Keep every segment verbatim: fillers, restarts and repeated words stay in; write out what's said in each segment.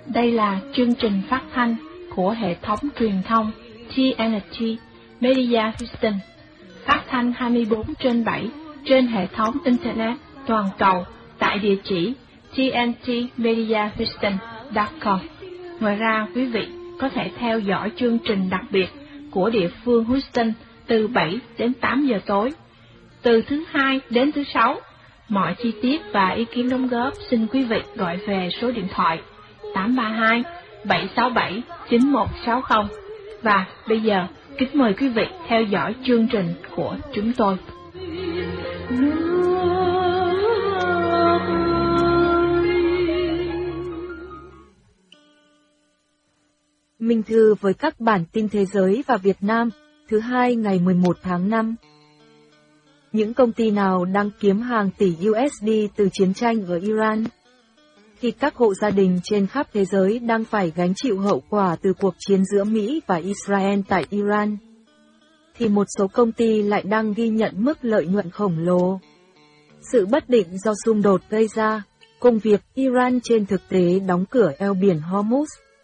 Đây là chương trình phát thanh của hệ thống truyền thông tê en tê Media Houston, phát thanh hai mươi bốn trên bảy trên hệ thống Internet toàn cầu tại địa chỉ t n t media houston chấm com. Ngoài ra, quý vị có thể theo dõi chương trình đặc biệt của địa phương Houston từ bảy đến tám giờ tối, từ thứ hai đến thứ sáu. Mọi chi tiết và ý kiến đóng góp xin quý vị gọi về số điện thoại tám ba hai bảy sáu bảy chín một sáu không. Và bây giờ, kính mời quý vị theo dõi chương trình của chúng tôi. Minh thư với các bản tin thế giới và Việt Nam, thứ hai ngày mười một tháng năm. Những công ty nào đang kiếm hàng tỷ u ét đê từ chiến tranh ở Iran? Khi các hộ gia đình trên khắp thế giới đang phải gánh chịu hậu quả từ cuộc chiến giữa Mỹ và Israel tại Iran, thì một số công ty lại đang ghi nhận mức lợi nhuận khổng lồ. Sự bất định do xung đột gây ra, cùng việc Iran trên thực tế đóng cửa eo biển Hormuz,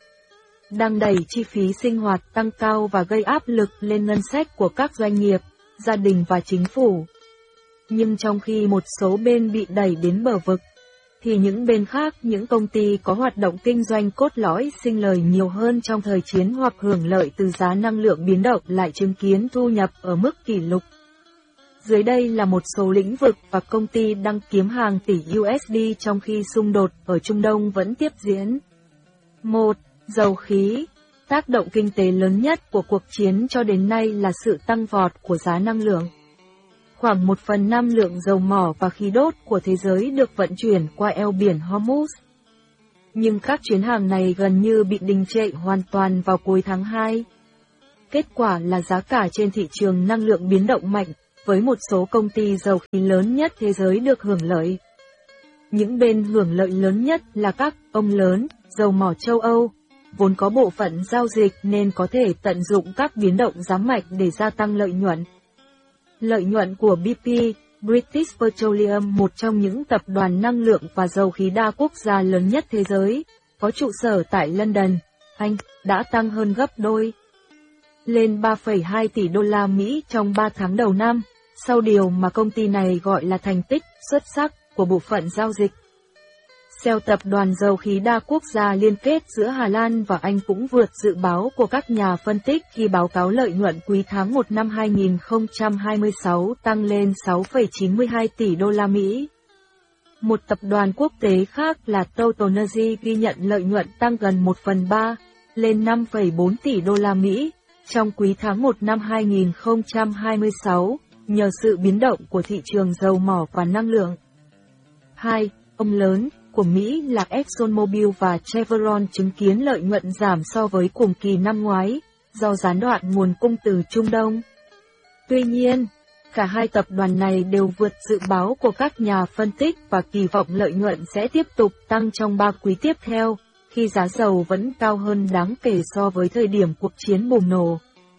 đang đẩy chi phí sinh hoạt tăng cao và gây áp lực lên ngân sách của các doanh nghiệp, gia đình và chính phủ. Nhưng trong khi một số bên bị đẩy đến bờ vực, thì những bên khác, những công ty có hoạt động kinh doanh cốt lõi sinh lời nhiều hơn trong thời chiến hoặc hưởng lợi từ giá năng lượng biến động lại chứng kiến thu nhập ở mức kỷ lục. Dưới đây là một số lĩnh vực và công ty đang kiếm hàng tỷ u ét đê trong khi xung đột ở Trung Đông vẫn tiếp diễn. một. Dầu khí. Tác động kinh tế lớn nhất của cuộc chiến cho đến nay là sự tăng vọt của giá năng lượng. Khoảng một phần năm lượng dầu mỏ và khí đốt của thế giới được vận chuyển qua eo biển Hormuz. Nhưng các chuyến hàng này gần như bị đình trệ hoàn toàn vào cuối tháng hai. Kết quả là giá cả trên thị trường năng lượng biến động mạnh, với một số công ty dầu khí lớn nhất thế giới được hưởng lợi. Những bên hưởng lợi lớn nhất là các ông lớn, dầu mỏ châu Âu, vốn có bộ phận giao dịch nên có thể tận dụng các biến động giá mạnh để gia tăng lợi nhuận. Lợi nhuận của bê pê, British Petroleum, một trong những tập đoàn năng lượng và dầu khí đa quốc gia lớn nhất thế giới, có trụ sở tại London, Anh, đã tăng hơn gấp đôi, lên ba phẩy hai tỷ đô la Mỹ trong ba tháng đầu năm, sau điều mà công ty này gọi là thành tích xuất sắc của bộ phận giao dịch. Shell, tập đoàn dầu khí đa quốc gia liên kết giữa Hà Lan và Anh, cũng vượt dự báo của các nhà phân tích khi báo cáo lợi nhuận quý tháng một năm hai nghìn không trăm hai mươi sáu tăng lên sáu phẩy chín mươi hai tỷ đô la Mỹ. Một tập đoàn quốc tế khác là Total Energy ghi nhận lợi nhuận tăng gần một phần ba, lên năm phẩy bốn tỷ đô la Mỹ, trong quý tháng một năm hai nghìn không trăm hai mươi sáu, nhờ sự biến động của thị trường dầu mỏ và năng lượng. hai. Ông lớn của Mỹ là ExxonMobil và Chevron chứng kiến lợi nhuận giảm so với cùng kỳ năm ngoái, do gián đoạn nguồn cung từ Trung Đông. Tuy nhiên, cả hai tập đoàn này đều vượt dự báo của các nhà phân tích và kỳ vọng lợi nhuận sẽ tiếp tục tăng trong ba quý tiếp theo, khi giá dầu vẫn cao hơn đáng kể so với thời điểm cuộc chiến bùng nổ.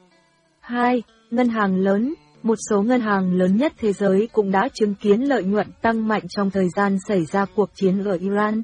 hai. Ngân hàng lớn. Một số ngân hàng lớn nhất thế giới cũng đã chứng kiến lợi nhuận tăng mạnh trong thời gian xảy ra cuộc chiến ở Iran.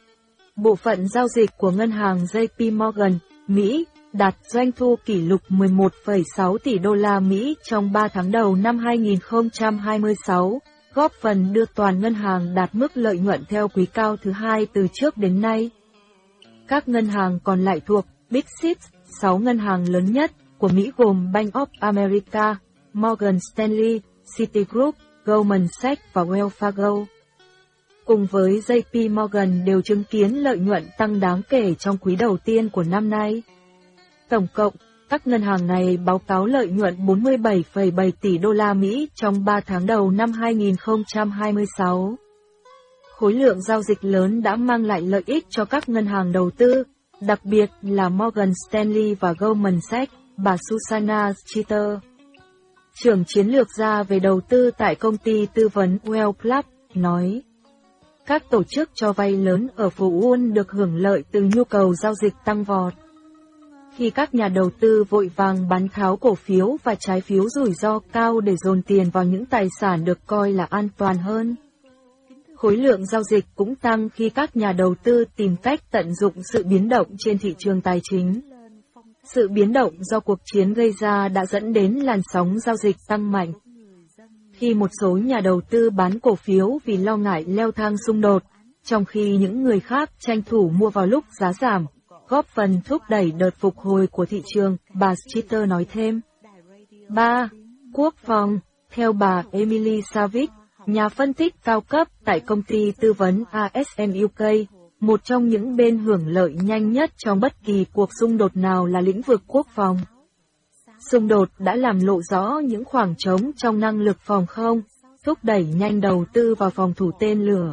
Bộ phận giao dịch của ngân hàng J P Morgan, Mỹ, đạt doanh thu kỷ lục mười một phẩy sáu tỷ đô la Mỹ trong ba tháng đầu năm hai nghìn không trăm hai mươi sáu, góp phần đưa toàn ngân hàng đạt mức lợi nhuận theo quý cao thứ hai từ trước đến nay. Các ngân hàng còn lại thuộc Big Six, sáu ngân hàng lớn nhất của Mỹ gồm Bank of America, Morgan Stanley, Citigroup, Goldman Sachs và Wells Fargo. Cùng với J P Morgan đều chứng kiến lợi nhuận tăng đáng kể trong quý đầu tiên của năm nay. Tổng cộng, các ngân hàng này báo cáo lợi nhuận bốn mươi bảy phẩy bảy tỷ đô la Mỹ trong ba tháng đầu năm hai nghìn không trăm hai mươi sáu. Khối lượng giao dịch lớn đã mang lại lợi ích cho các ngân hàng đầu tư, đặc biệt là Morgan Stanley và Goldman Sachs. Bà Susanna Cheater, trưởng chiến lược gia về đầu tư tại công ty tư vấn Well Club, nói: các tổ chức cho vay lớn ở phố Wall được hưởng lợi từ nhu cầu giao dịch tăng vọt. Khi các nhà đầu tư vội vàng bán tháo cổ phiếu và trái phiếu rủi ro cao để dồn tiền vào những tài sản được coi là an toàn hơn. Khối lượng giao dịch cũng tăng khi các nhà đầu tư tìm cách tận dụng sự biến động trên thị trường tài chính. Sự biến động do cuộc chiến gây ra đã dẫn đến làn sóng giao dịch tăng mạnh. Khi một số nhà đầu tư bán cổ phiếu vì lo ngại leo thang xung đột, trong khi những người khác tranh thủ mua vào lúc giá giảm, góp phần thúc đẩy đợt phục hồi của thị trường, bà Schitter nói thêm. ba. Quốc phòng. Theo bà Emily Savic, nhà phân tích cao cấp tại công ty tư vấn a ét em u ca, một trong những bên hưởng lợi nhanh nhất trong bất kỳ cuộc xung đột nào là lĩnh vực quốc phòng. Xung đột đã làm lộ rõ những khoảng trống trong năng lực phòng không, thúc đẩy nhanh đầu tư vào phòng thủ tên lửa,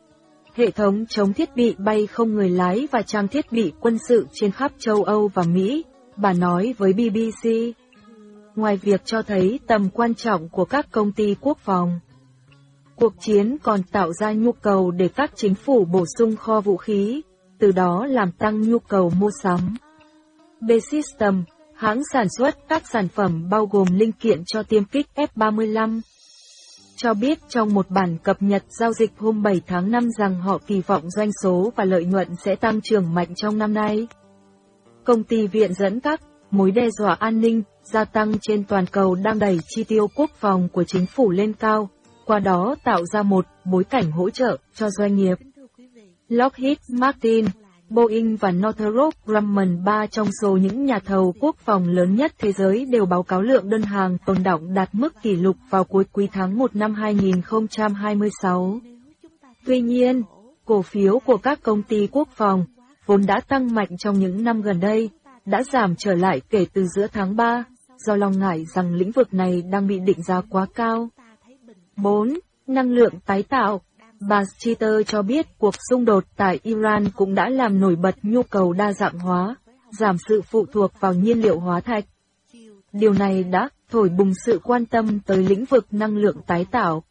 hệ thống chống thiết bị bay không người lái và trang thiết bị quân sự trên khắp châu Âu và Mỹ, bà nói với bê bê xê. Ngoài việc cho thấy tầm quan trọng của các công ty quốc phòng, cuộc chiến còn tạo ra nhu cầu để các chính phủ bổ sung kho vũ khí, từ đó làm tăng nhu cầu mua sắm. B-System, hãng sản xuất các sản phẩm bao gồm linh kiện cho tiêm kích F ba mươi lăm, cho biết trong một bản cập nhật giao dịch hôm bảy tháng năm rằng họ kỳ vọng doanh số và lợi nhuận sẽ tăng trưởng mạnh trong năm nay. Công ty viện dẫn các mối đe dọa an ninh gia tăng trên toàn cầu đang đẩy chi tiêu quốc phòng của chính phủ lên cao, qua đó tạo ra một bối cảnh hỗ trợ cho doanh nghiệp. Lockheed Martin, Boeing và Northrop Grumman, ba trong số những nhà thầu quốc phòng lớn nhất thế giới, đều báo cáo lượng đơn hàng tồn đọng đạt mức kỷ lục vào cuối quý tháng một năm hai nghìn không trăm hai mươi sáu. Tuy nhiên, cổ phiếu của các công ty quốc phòng, vốn đã tăng mạnh trong những năm gần đây, đã giảm trở lại kể từ giữa tháng ba, do lo ngại rằng lĩnh vực này đang bị định giá quá cao. bốn. Năng lượng tái tạo. Bà Schitter cho biết cuộc xung đột tại Iran cũng đã làm nổi bật nhu cầu đa dạng hóa, giảm sự phụ thuộc vào nhiên liệu hóa thạch. Điều này đã thổi bùng sự quan tâm tới lĩnh vực năng lượng tái tạo.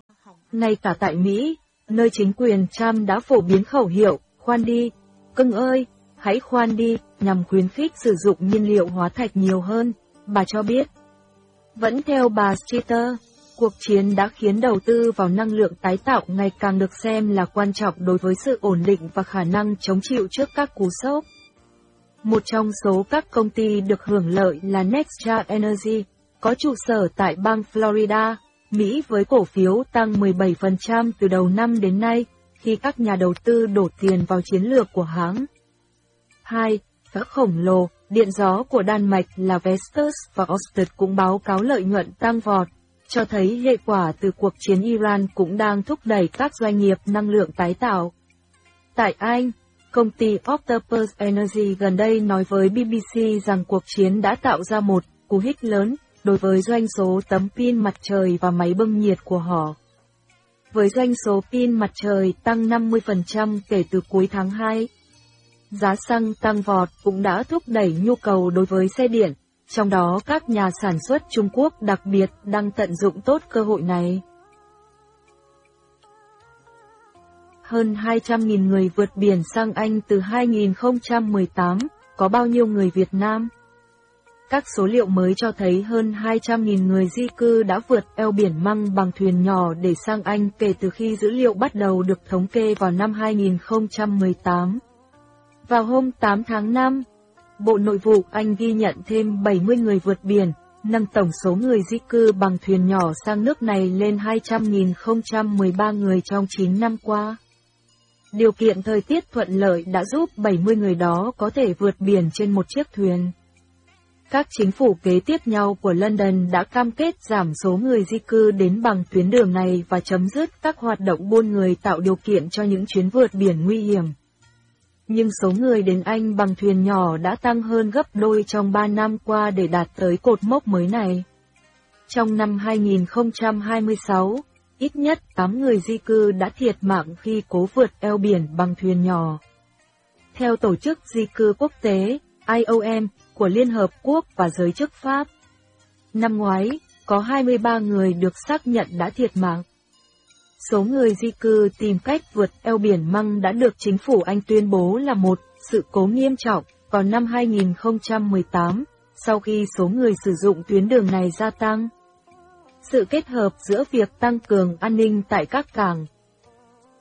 Ngay cả tại Mỹ, nơi chính quyền Trump đã phổ biến khẩu hiệu, khoan đi, cưng ơi, hãy khoan đi, nhằm khuyến khích sử dụng nhiên liệu hóa thạch nhiều hơn, bà cho biết. Vẫn theo bà Schitter, cuộc chiến đã khiến đầu tư vào năng lượng tái tạo ngày càng được xem là quan trọng đối với sự ổn định và khả năng chống chịu trước các cú sốc. Một trong số các công ty được hưởng lợi là Nextra Energy, có trụ sở tại bang Florida, Mỹ, với cổ phiếu tăng mười bảy phần trăm từ đầu năm đến nay, khi các nhà đầu tư đổ tiền vào chiến lược của hãng. hai. Các khổng lồ, điện gió của Đan Mạch là Vestas và Ørsted cũng báo cáo lợi nhuận tăng vọt, cho thấy hệ quả từ cuộc chiến Iran cũng đang thúc đẩy các doanh nghiệp năng lượng tái tạo. Tại Anh, công ty Octopus Energy gần đây nói với bê bê xê rằng cuộc chiến đã tạo ra một cú hích lớn đối với doanh số tấm pin mặt trời và máy bơm nhiệt của họ. Với doanh số pin mặt trời tăng năm mươi phần trăm kể từ cuối tháng hai, giá xăng tăng vọt cũng đã thúc đẩy nhu cầu đối với xe điện, trong đó các nhà sản xuất Trung Quốc đặc biệt đang tận dụng tốt cơ hội này. Hơn hai trăm nghìn người vượt biển sang Anh từ hai nghìn không trăm mười tám, có bao nhiêu người Việt Nam? Các số liệu mới cho thấy hơn hai trăm nghìn người di cư đã vượt eo biển Măng bằng thuyền nhỏ để sang Anh kể từ khi dữ liệu bắt đầu được thống kê vào năm hai nghìn không trăm mười tám. Vào hôm tám tháng năm, Bộ Nội vụ Anh ghi nhận thêm bảy mươi người vượt biển, nâng tổng số người di cư bằng thuyền nhỏ sang nước này lên hai trăm nghìn không trăm mười ba người trong chín năm qua. Điều kiện thời tiết thuận lợi đã giúp bảy mươi người đó có thể vượt biển trên một chiếc thuyền. Các chính phủ kế tiếp nhau của London đã cam kết giảm số người di cư đến bằng tuyến đường này và chấm dứt các hoạt động buôn người tạo điều kiện cho những chuyến vượt biển nguy hiểm. Nhưng số người đến Anh bằng thuyền nhỏ đã tăng hơn gấp đôi trong ba năm qua để đạt tới cột mốc mới này. Trong năm hai nghìn không trăm hai mươi sáu, ít nhất tám người di cư đã thiệt mạng khi cố vượt eo biển bằng thuyền nhỏ. Theo Tổ chức Di cư Quốc tế, I O M, của Liên Hợp Quốc và giới chức Pháp, năm ngoái, có hai mươi ba người được xác nhận đã thiệt mạng. Số người di cư tìm cách vượt eo biển Măng đã được chính phủ Anh tuyên bố là một sự cố nghiêm trọng vào năm hai nghìn không trăm mười tám, sau khi số người sử dụng tuyến đường này gia tăng. Sự kết hợp giữa việc tăng cường an ninh tại các cảng,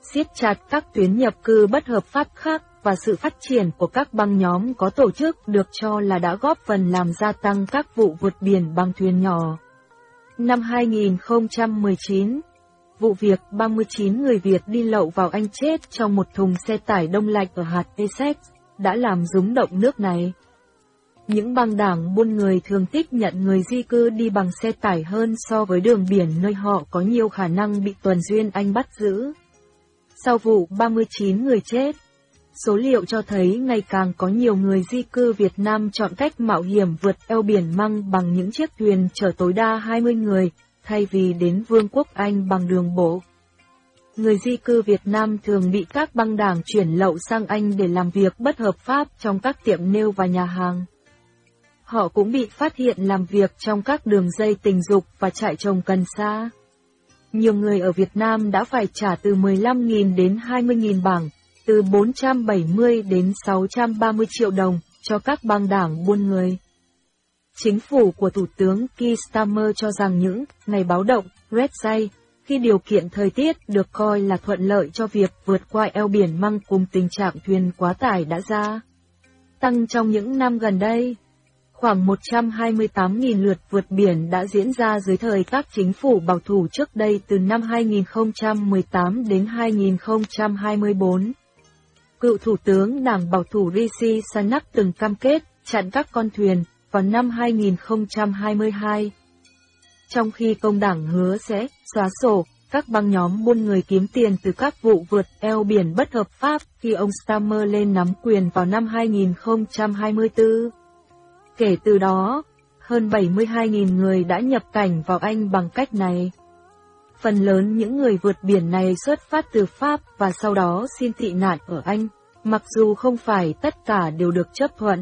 siết chặt các tuyến nhập cư bất hợp pháp khác và sự phát triển của các băng nhóm có tổ chức được cho là đã góp phần làm gia tăng các vụ vượt biển bằng thuyền nhỏ. Năm hai nghìn không trăm mười chín, vụ việc ba mươi chín người Việt đi lậu vào Anh chết trong một thùng xe tải đông lạnh ở hạt Essex đã làm rúng động nước này. Những băng đảng buôn người thường thích nhận người di cư đi bằng xe tải hơn so với đường biển nơi họ có nhiều khả năng bị tuần duyên Anh bắt giữ. Sau vụ ba mươi chín người chết, số liệu cho thấy ngày càng có nhiều người di cư Việt Nam chọn cách mạo hiểm vượt eo biển Măng bằng những chiếc thuyền chở tối đa hai mươi người, thay vì đến Vương quốc Anh bằng đường bộ. Người di cư Việt Nam thường bị các băng đảng chuyển lậu sang Anh để làm việc bất hợp pháp trong các tiệm nail và nhà hàng. Họ cũng bị phát hiện làm việc trong các đường dây tình dục và trại trồng cần sa. Nhiều người ở Việt Nam đã phải trả từ mười lăm nghìn đến hai mươi nghìn bảng, từ bốn trăm bảy mươi đến sáu trăm ba mươi triệu đồng, cho các băng đảng buôn người. Chính phủ của Thủ tướng Keir Starmer cho rằng những ngày báo động, Red Day, khi điều kiện thời tiết được coi là thuận lợi cho việc vượt qua eo biển Măng cùng tình trạng thuyền quá tải đã gia tăng trong những năm gần đây. Khoảng một trăm hai mươi tám nghìn lượt vượt biển đã diễn ra dưới thời các chính phủ bảo thủ trước đây từ năm hai nghìn không trăm mười tám đến hai nghìn không trăm hai mươi tư. Cựu Thủ tướng Đảng Bảo thủ Rishi Sunak từng cam kết chặn các con thuyền vào năm hai nghìn không trăm hai mươi hai. Trong khi công đảng hứa sẽ xóa sổ các băng nhóm buôn người kiếm tiền từ các vụ vượt eo biển bất hợp pháp khi ông Starmer lên nắm quyền vào năm hai nghìn không trăm hai mươi tư. Kể từ đó, hơn bảy mươi hai nghìn người đã nhập cảnh vào Anh bằng cách này. Phần lớn những người vượt biển này xuất phát từ Pháp và sau đó xin tị nạn ở Anh, mặc dù không phải tất cả đều được chấp thuận.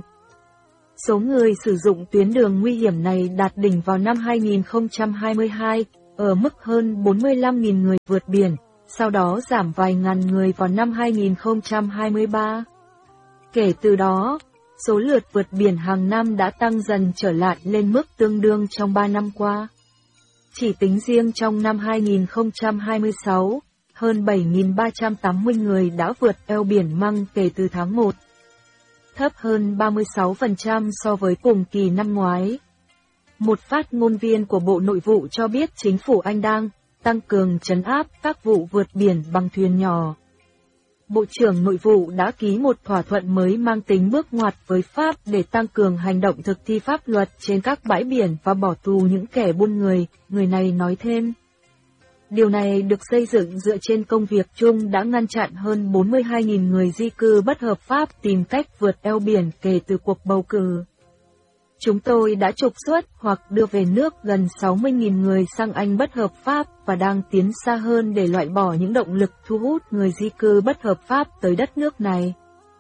Số người sử dụng tuyến đường nguy hiểm này đạt đỉnh vào năm hai nghìn không trăm hai mươi hai, ở mức hơn bốn mươi lăm nghìn người vượt biển, sau đó giảm vài ngàn người vào năm hai nghìn không trăm hai mươi ba. Kể từ đó, số lượt vượt biển hàng năm đã tăng dần trở lại lên mức tương đương trong ba năm qua. Chỉ tính riêng trong năm hai nghìn không trăm hai mươi sáu, hơn bảy nghìn ba trăm tám mươi người đã vượt eo biển Măng kể từ tháng một. Thấp hơn ba mươi sáu phần trăm so với cùng kỳ năm ngoái. Một phát ngôn viên của Bộ Nội vụ cho biết chính phủ Anh đang tăng cường trấn áp các vụ vượt biển bằng thuyền nhỏ. Bộ trưởng Nội vụ đã ký một thỏa thuận mới mang tính bước ngoặt với Pháp để tăng cường hành động thực thi pháp luật trên các bãi biển và bỏ tù những kẻ buôn người, người này nói thêm. Điều này được xây dựng dựa trên công việc chung đã ngăn chặn hơn bốn mươi hai nghìn người di cư bất hợp pháp tìm cách vượt eo biển kể từ cuộc bầu cử. Chúng tôi đã trục xuất hoặc đưa về nước gần sáu mươi nghìn người sang Anh bất hợp pháp và đang tiến xa hơn để loại bỏ những động lực thu hút người di cư bất hợp pháp tới đất nước này.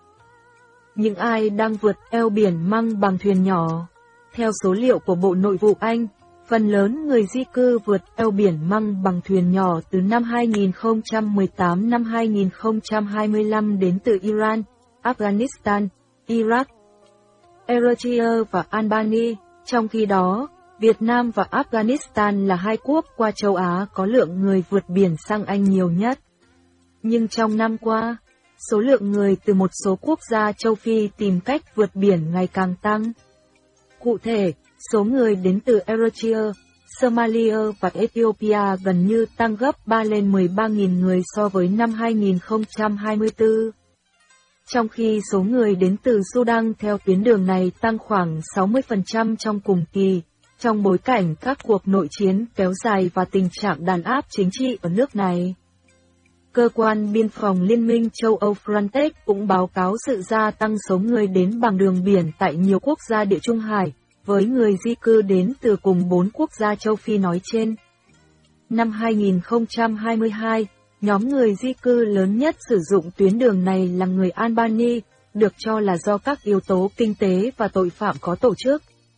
Những ai đang vượt eo biển Măng bằng thuyền nhỏ? Theo số liệu của Bộ Nội vụ Anh, phần lớn người di cư vượt eo biển Măng bằng thuyền nhỏ từ năm hai nghìn không trăm mười tám năm hai nghìn không trăm hai mươi lăm đến từ Iran, Afghanistan, Iraq, Eritrea và Albania. Trong khi đó, Việt Nam và Afghanistan là hai quốc qua châu Á có lượng người vượt biển sang Anh nhiều nhất. Nhưng trong năm qua, số lượng người từ một số quốc gia châu Phi tìm cách vượt biển ngày càng tăng. Cụ thể, số người đến từ Eritrea, Somalia và Ethiopia gần như tăng gấp ba lên mười ba nghìn người so với năm hai nghìn không trăm hai mươi tư. Trong khi số người đến từ Sudan theo tuyến đường này tăng khoảng sáu mươi phần trăm trong cùng kỳ, trong bối cảnh các cuộc nội chiến kéo dài và tình trạng đàn áp chính trị ở nước này. Cơ quan biên phòng Liên minh châu Âu Frontex cũng báo cáo sự gia tăng số người đến bằng đường biển tại nhiều quốc gia Địa Trung Hải, với người di cư đến từ cùng bốn quốc gia châu Phi nói trên. Năm hai nghìn không trăm hai mươi hai, nhóm người di cư lớn nhất sử dụng tuyến đường này là người Albania, được cho là do các yếu tố kinh tế và tội phạm có tổ chức.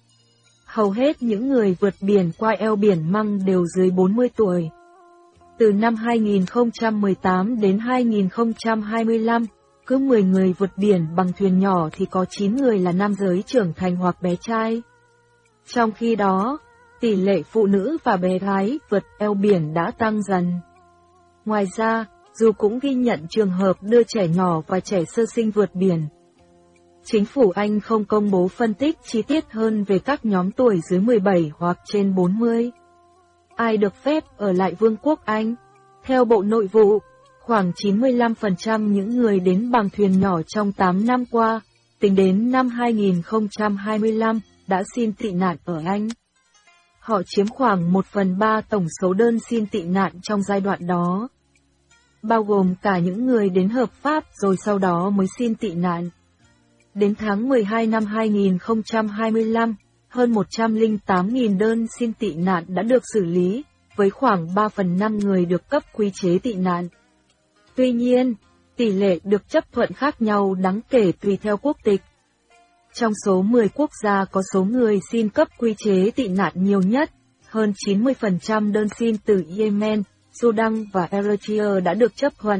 Hầu hết những người vượt biển qua eo biển Măng đều dưới bốn mươi tuổi. Từ năm hai nghìn không trăm mười tám đến hai nghìn không trăm hai mươi lăm, cứ mười người vượt biển bằng thuyền nhỏ thì có chín người là nam giới trưởng thành hoặc bé trai. Trong khi đó, tỷ lệ phụ nữ và bé gái vượt eo biển đã tăng dần. Ngoài ra, dù cũng ghi nhận trường hợp đưa trẻ nhỏ và trẻ sơ sinh vượt biển. Chính phủ Anh không công bố phân tích chi tiết hơn về các nhóm tuổi dưới mười bảy hoặc trên bốn mươi. Ai được phép ở lại Vương quốc Anh? Theo Bộ Nội vụ, khoảng chín mươi lăm phần trăm những người đến bằng thuyền nhỏ trong tám năm qua, tính đến năm hai nghìn không trăm hai mươi lăm, đã xin tị nạn ở Anh. Họ chiếm khoảng một phần ba tổng số đơn xin tị nạn trong giai đoạn đó, bao gồm cả những người đến hợp pháp rồi sau đó mới xin tị nạn. Đến tháng mười hai năm hai nghìn không trăm hai mươi lăm, hơn một trăm lẻ tám nghìn đơn xin tị nạn đã được xử lý, với khoảng ba phần năm người được cấp quy chế tị nạn. Tuy nhiên, tỷ lệ được chấp thuận khác nhau đáng kể tùy theo quốc tịch. Trong số mười quốc gia có số người xin cấp quy chế tị nạn nhiều nhất, hơn chín mươi phần trăm đơn xin từ Yemen, Sudan và Eritrea đã được chấp thuận.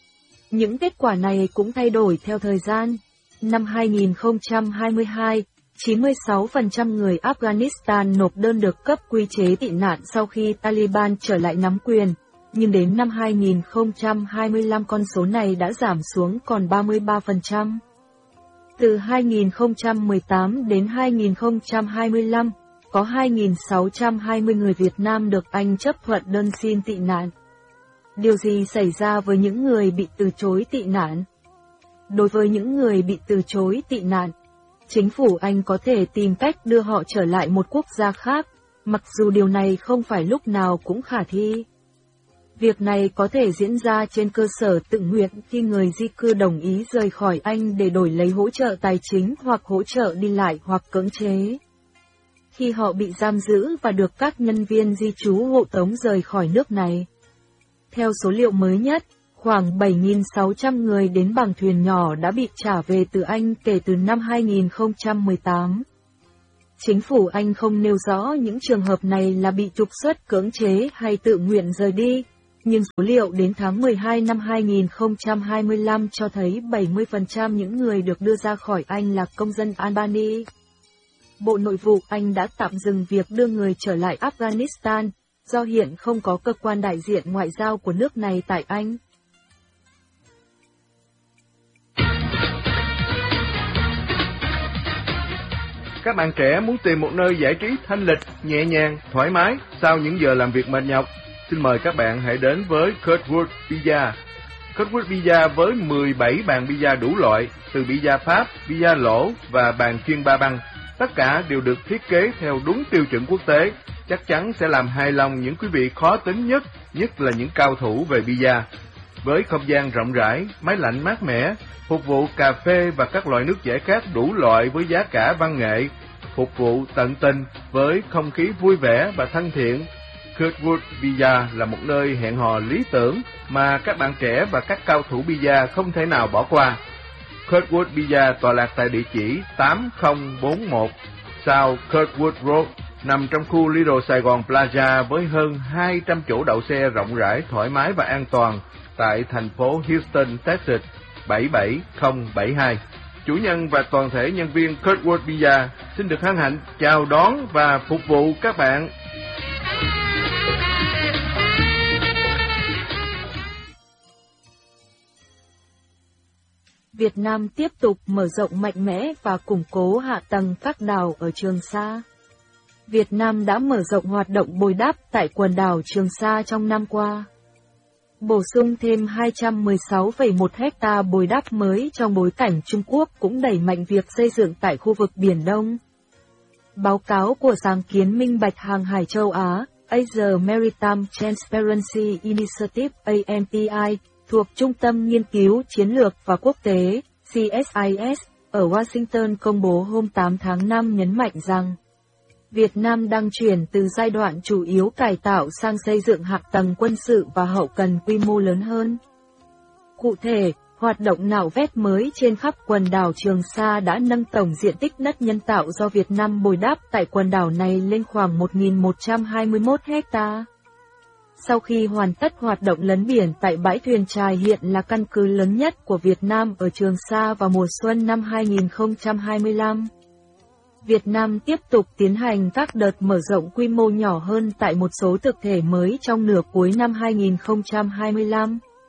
Những kết quả này cũng thay đổi theo thời gian. Năm hai nghìn không trăm hai mươi hai, chín mươi sáu phần trăm người Afghanistan nộp đơn được cấp quy chế tị nạn sau khi Taliban trở lại nắm quyền, nhưng đến năm hai nghìn không trăm hai mươi lăm con số này đã giảm xuống còn ba mươi ba phần trăm. Từ hai nghìn không trăm mười tám đến hai nghìn không trăm hai mươi lăm, có hai nghìn sáu trăm hai mươi người Việt Nam được Anh chấp thuận đơn xin tị nạn. Điều gì xảy ra với những người bị từ chối tị nạn? Đối với những người bị từ chối tị nạn, chính phủ Anh có thể tìm cách đưa họ trở lại một quốc gia khác, mặc dù điều này không phải lúc nào cũng khả thi. Việc này có thể diễn ra trên cơ sở tự nguyện khi người di cư đồng ý rời khỏi Anh để đổi lấy hỗ trợ tài chính hoặc hỗ trợ đi lại hoặc cưỡng chế. Khi họ bị giam giữ và được các nhân viên di trú hộ tống rời khỏi nước này. Theo số liệu mới nhất, khoảng bảy nghìn sáu trăm người đến bằng thuyền nhỏ đã bị trả về từ Anh kể từ năm hai nghìn không trăm mười tám. Chính phủ Anh không nêu rõ những trường hợp này là bị trục xuất cưỡng chế hay tự nguyện rời đi, nhưng số liệu đến tháng mười hai năm hai nghìn không trăm hai mươi lăm cho thấy bảy mươi phần trăm những người được đưa ra khỏi Anh là công dân Albania. Bộ Nội vụ Anh đã tạm dừng việc đưa người trở lại Afghanistan, do hiện không có cơ quan đại diện ngoại giao của nước này tại Anh. Các bạn trẻ muốn tìm một nơi giải trí thanh lịch, nhẹ nhàng, thoải mái sau những giờ làm việc mệt nhọc? Xin mời các bạn hãy đến với Kurtwood Pizza. Kurtwood Pizza với mười bảy bàn pizza đủ loại, từ pizza Pháp, pizza lỗ và bàn chuyên ba băng. Tất cả đều được thiết kế theo đúng tiêu chuẩn quốc tế, chắc chắn sẽ làm hài lòng những quý vị khó tính nhất, nhất là những cao thủ về pizza. Với không gian rộng rãi, máy lạnh mát mẻ, phục vụ cà phê và các loại nước giải khát đủ loại với giá cả văn nghệ, phục vụ tận tình với không khí vui vẻ và thân thiện. Kurtwood Pizza là một nơi hẹn hò lý tưởng mà các bạn trẻ và các cao thủ pizza không thể nào bỏ qua. Kurtwood Pizza tọa lạc tại địa chỉ tám không bốn mốt South Kurtwood Road, nằm trong khu Lidl Sài Gòn Plaza với hơn hai trăm chỗ đậu xe rộng rãi, thoải mái và an toàn tại thành phố Houston, Texas bảy bảy không bảy hai. Chủ nhân và toàn thể nhân viên Kurtwood Pizza xin được hân hạnh chào đón và phục vụ các bạn. Việt Nam tiếp tục mở rộng mạnh mẽ và củng cố hạ tầng các đảo ở Trường Sa. Việt Nam đã mở rộng hoạt động bồi đắp tại quần đảo Trường Sa trong năm qua, bổ sung thêm hai trăm mười sáu phẩy một héc-ta bồi đắp mới trong bối cảnh Trung Quốc cũng đẩy mạnh việc xây dựng tại khu vực Biển Đông. Báo cáo của sáng kiến minh bạch hàng hải châu Á, Asia Maritime Transparency Initiative A M T I, thuộc Trung tâm Nghiên cứu Chiến lược và Quốc tế, C S I S, ở Washington công bố hôm tám tháng năm nhấn mạnh rằng, Việt Nam đang chuyển từ giai đoạn chủ yếu cải tạo sang xây dựng hạ tầng quân sự và hậu cần quy mô lớn hơn. Cụ thể, hoạt động nạo vét mới trên khắp quần đảo Trường Sa đã nâng tổng diện tích đất nhân tạo do Việt Nam bồi đắp tại quần đảo này lên khoảng một nghìn một trăm hai mươi mốt héc-ta. Sau khi hoàn tất hoạt động lấn biển tại bãi thuyền chài hiện là căn cứ lớn nhất của Việt Nam ở Trường Sa vào mùa xuân năm hai nghìn không trăm hai mươi lăm. Việt Nam tiếp tục tiến hành các đợt mở rộng quy mô nhỏ hơn tại một số thực thể mới trong nửa cuối năm hai nghìn không trăm hai mươi lăm.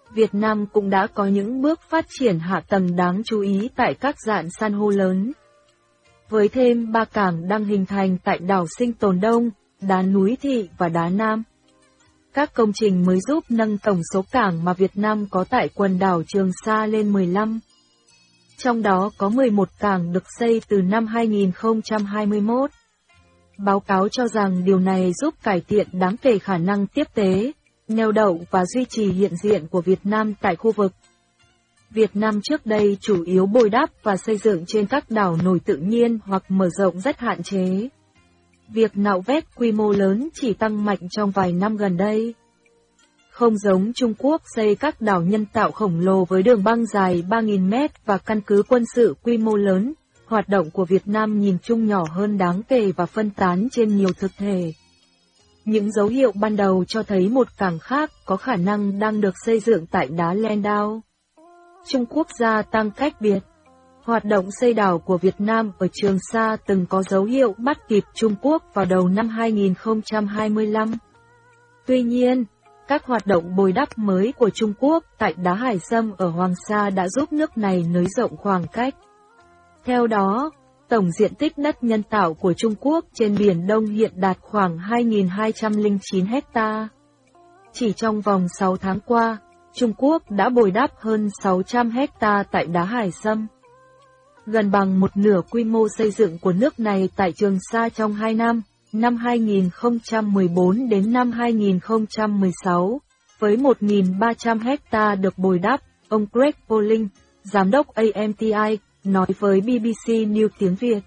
Việt Nam cũng đã có những bước phát triển hạ tầng đáng chú ý tại các dạn san hô lớn. Với thêm ba cảng đang hình thành tại đảo Sinh Tồn Đông, Đá Núi Thị và Đá Nam. Các công trình mới giúp nâng tổng số cảng mà Việt Nam có tại quần đảo Trường Sa lên mười lăm. Trong đó có mười một cảng được xây từ năm hai nghìn không trăm hai mươi mốt. Báo cáo cho rằng điều này giúp cải thiện đáng kể khả năng tiếp tế, neo đậu và duy trì hiện diện của Việt Nam tại khu vực. Việt Nam trước đây chủ yếu bồi đắp và xây dựng trên các đảo nổi tự nhiên hoặc mở rộng rất hạn chế. Việc nạo vét quy mô lớn chỉ tăng mạnh trong vài năm gần đây. Không giống Trung Quốc xây các đảo nhân tạo khổng lồ với đường băng dài ba nghìn mét và căn cứ quân sự quy mô lớn, hoạt động của Việt Nam nhìn chung nhỏ hơn đáng kể và phân tán trên nhiều thực thể. Những dấu hiệu ban đầu cho thấy một cảng khác có khả năng đang được xây dựng tại đá Landau. Trung Quốc gia tăng cách biệt. Hoạt động xây đảo của Việt Nam ở Trường Sa từng có dấu hiệu bắt kịp Trung Quốc vào đầu năm hai nghìn không trăm hai mươi lăm. Tuy nhiên, các hoạt động bồi đắp mới của Trung Quốc tại đá Hải Sâm ở Hoàng Sa đã giúp nước này nới rộng khoảng cách. Theo đó, tổng diện tích đất nhân tạo của Trung Quốc trên Biển Đông hiện đạt khoảng hai nghìn hai trăm lẻ chín hecta. Chỉ trong vòng sáu tháng qua, Trung Quốc đã bồi đắp hơn sáu trăm hecta tại đá Hải Sâm, gần bằng một nửa quy mô xây dựng của nước này tại Trường Sa trong hai năm, năm hai nghìn không trăm mười bốn đến năm hai nghìn không trăm mười sáu, với một nghìn ba trăm hecta được bồi đắp, ông Greg Polling, giám đốc a em tê i, nói với bê bê xê News tiếng Việt.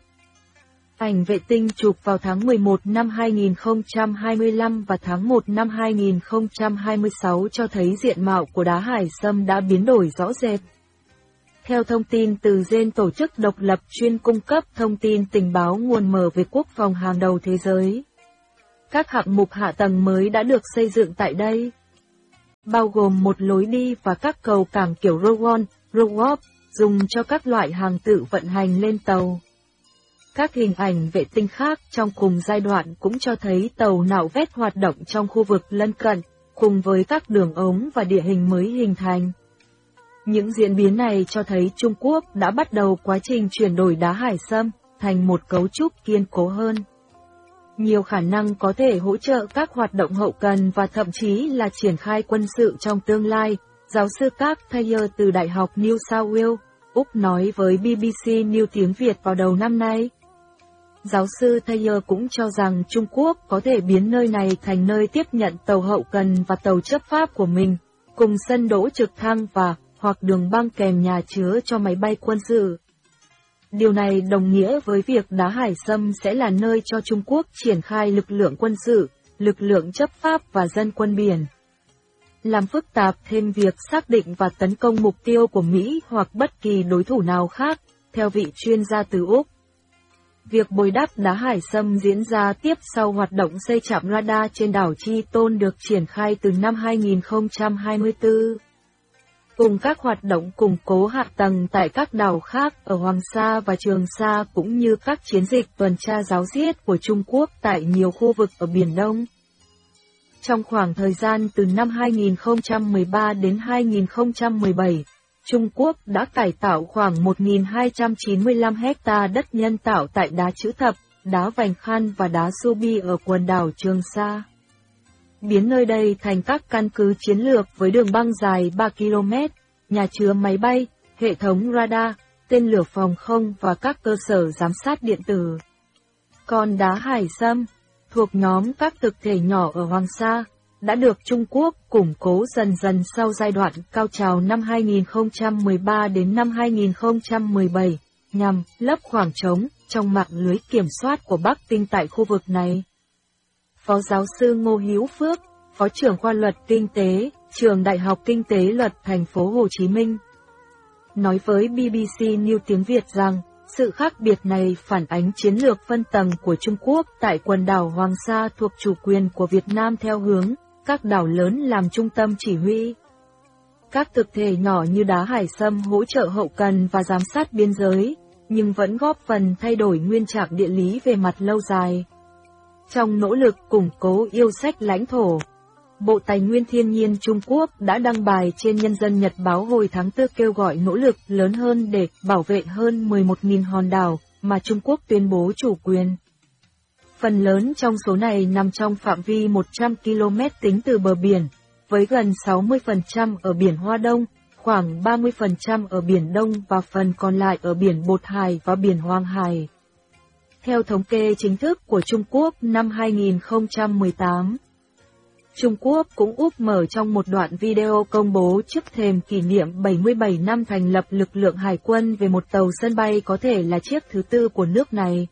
Ảnh vệ tinh chụp vào tháng mười một năm hai nghìn không trăm hai mươi lăm và tháng một năm hai nghìn không trăm hai mươi sáu cho thấy diện mạo của đá Hải Sâm đã biến đổi rõ rệt. Theo thông tin từ Gen, tổ chức độc lập chuyên cung cấp thông tin tình báo nguồn mở về quốc phòng hàng đầu thế giới, các hạng mục hạ tầng mới đã được xây dựng tại đây, bao gồm một lối đi và các cầu cảng kiểu Rowan, Rowop, dùng cho các loại hàng tự vận hành lên tàu. Các hình ảnh vệ tinh khác trong cùng giai đoạn cũng cho thấy tàu nạo vét hoạt động trong khu vực lân cận, cùng với các đường ống và địa hình mới hình thành. Những diễn biến này cho thấy Trung Quốc đã bắt đầu quá trình chuyển đổi đá Hải Sâm thành một cấu trúc kiên cố hơn, nhiều khả năng có thể hỗ trợ các hoạt động hậu cần và thậm chí là triển khai quân sự trong tương lai, giáo sư Park Thayer từ Đại học New South Wales, Úc nói với bê bê xê News tiếng Việt vào đầu năm nay. Giáo sư Thayer cũng cho rằng Trung Quốc có thể biến nơi này thành nơi tiếp nhận tàu hậu cần và tàu chấp pháp của mình, cùng sân đỗ trực thăng và hoặc đường băng kèm nhà chứa cho máy bay quân sự. Điều này đồng nghĩa với việc đá Hải Sâm sẽ là nơi cho Trung Quốc triển khai lực lượng quân sự, lực lượng chấp pháp và dân quân biển, làm phức tạp thêm việc xác định và tấn công mục tiêu của Mỹ hoặc bất kỳ đối thủ nào khác, theo vị chuyên gia từ Úc. Việc bồi đắp đá Hải Sâm diễn ra tiếp sau hoạt động xây trạm radar trên đảo Chi Tôn được triển khai từ năm hai nghìn không trăm hai mươi tư. Cùng các hoạt động củng cố hạ tầng tại các đảo khác ở Hoàng Sa và Trường Sa cũng như các chiến dịch tuần tra giáo diết của Trung Quốc tại nhiều khu vực ở Biển Đông. Trong khoảng thời gian từ năm hai nghìn không trăm mười ba đến hai nghìn không trăm mười bảy, Trung Quốc đã cải tạo khoảng một nghìn hai trăm chín mươi lăm hecta đất nhân tạo tại đá Chữ Thập, đá Vành Khăn và đá Subi ở quần đảo Trường Sa, biến nơi đây thành các căn cứ chiến lược với đường băng dài ba ki lô mét, nhà chứa máy bay, hệ thống radar, tên lửa phòng không và các cơ sở giám sát điện tử. Còn đá Hải Sâm, thuộc nhóm các thực thể nhỏ ở Hoàng Sa, đã được Trung Quốc củng cố dần dần sau giai đoạn cao trào năm hai nghìn không trăm mười ba đến năm hai nghìn không trăm mười bảy, nhằm lấp khoảng trống trong mạng lưới kiểm soát của Bắc Kinh tại khu vực này. Phó giáo sư Ngô Hữu Phước, Phó trưởng khoa luật kinh tế, Trường Đại học Kinh tế Luật Thành phố Hồ Chí Minh, nói với bê bê xê News tiếng Việt rằng, sự khác biệt này phản ánh chiến lược phân tầng của Trung Quốc tại quần đảo Hoàng Sa thuộc chủ quyền của Việt Nam theo hướng các đảo lớn làm trung tâm chỉ huy. Các thực thể nhỏ như đá Hải Sâm hỗ trợ hậu cần và giám sát biên giới, nhưng vẫn góp phần thay đổi nguyên trạng địa lý về mặt lâu dài. Trong nỗ lực củng cố yêu sách lãnh thổ, Bộ Tài nguyên Thiên nhiên Trung Quốc đã đăng bài trên Nhân dân Nhật báo hồi tháng tư kêu gọi nỗ lực lớn hơn để bảo vệ hơn mười một nghìn hòn đảo mà Trung Quốc tuyên bố chủ quyền. Phần lớn trong số này nằm trong phạm vi một trăm ki lô mét tính từ bờ biển, với gần sáu mươi phần trăm ở biển Hoa Đông, khoảng ba mươi phần trăm ở Biển Đông và phần còn lại ở Biển Bột Hải và Biển Hoàng Hải. Theo thống kê chính thức của Trung Quốc năm hai nghìn không trăm mười tám, Trung Quốc cũng úp mở trong một đoạn video công bố trước thềm kỷ niệm bảy mươi bảy năm thành lập lực lượng hải quân về một tàu sân bay có thể là chiếc thứ tư của nước này.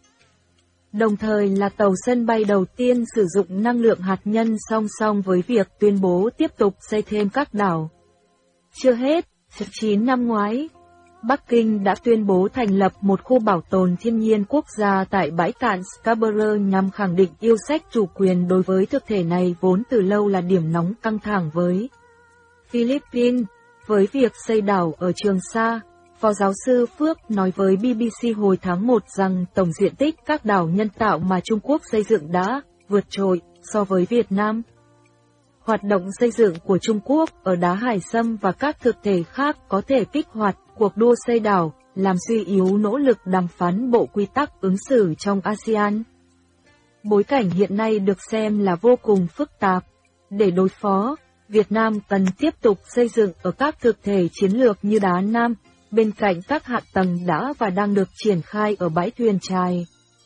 Đồng thời là tàu sân bay đầu tiên sử dụng năng lượng hạt nhân song song với việc tuyên bố tiếp tục xây thêm các đảo. Chưa hết, tháng chín năm ngoái, Bắc Kinh đã tuyên bố thành lập một khu bảo tồn thiên nhiên quốc gia tại bãi cạn Scarborough nhằm khẳng định yêu sách chủ quyền đối với thực thể này vốn từ lâu là điểm nóng căng thẳng với Philippines. Với việc xây đảo ở Trường Sa, Phó giáo sư Phước nói với bê bê xê hồi tháng một rằng tổng diện tích các đảo nhân tạo mà Trung Quốc xây dựng đã vượt trội so với Việt Nam. Hoạt động xây dựng của Trung Quốc ở Đá Hải Sâm và các thực thể khác có thể kích hoạt cuộc đua xây đảo, làm suy yếu nỗ lực đàm phán bộ quy tắc ứng xử trong a sê an. Bối cảnh hiện nay được xem là vô cùng phức tạp. Để đối phó, Việt Nam cần tiếp tục xây dựng ở các thực thể chiến lược như Đá Nam, bên cạnh các hạ tầng đã và đang được triển khai ở bãi thuyền chài,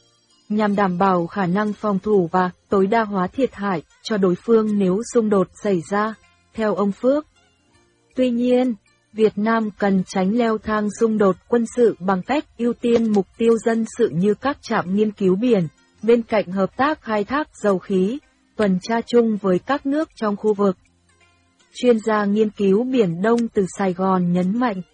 nhằm đảm bảo khả năng phòng thủ và tối đa hóa thiệt hại cho đối phương nếu xung đột xảy ra, theo ông Phước. Tuy nhiên, Việt Nam cần tránh leo thang xung đột quân sự bằng cách ưu tiên mục tiêu dân sự như các trạm nghiên cứu biển, bên cạnh hợp tác khai thác dầu khí, tuần tra chung với các nước trong khu vực. Chuyên gia nghiên cứu Biển Đông từ Sài Gòn nhấn mạnh.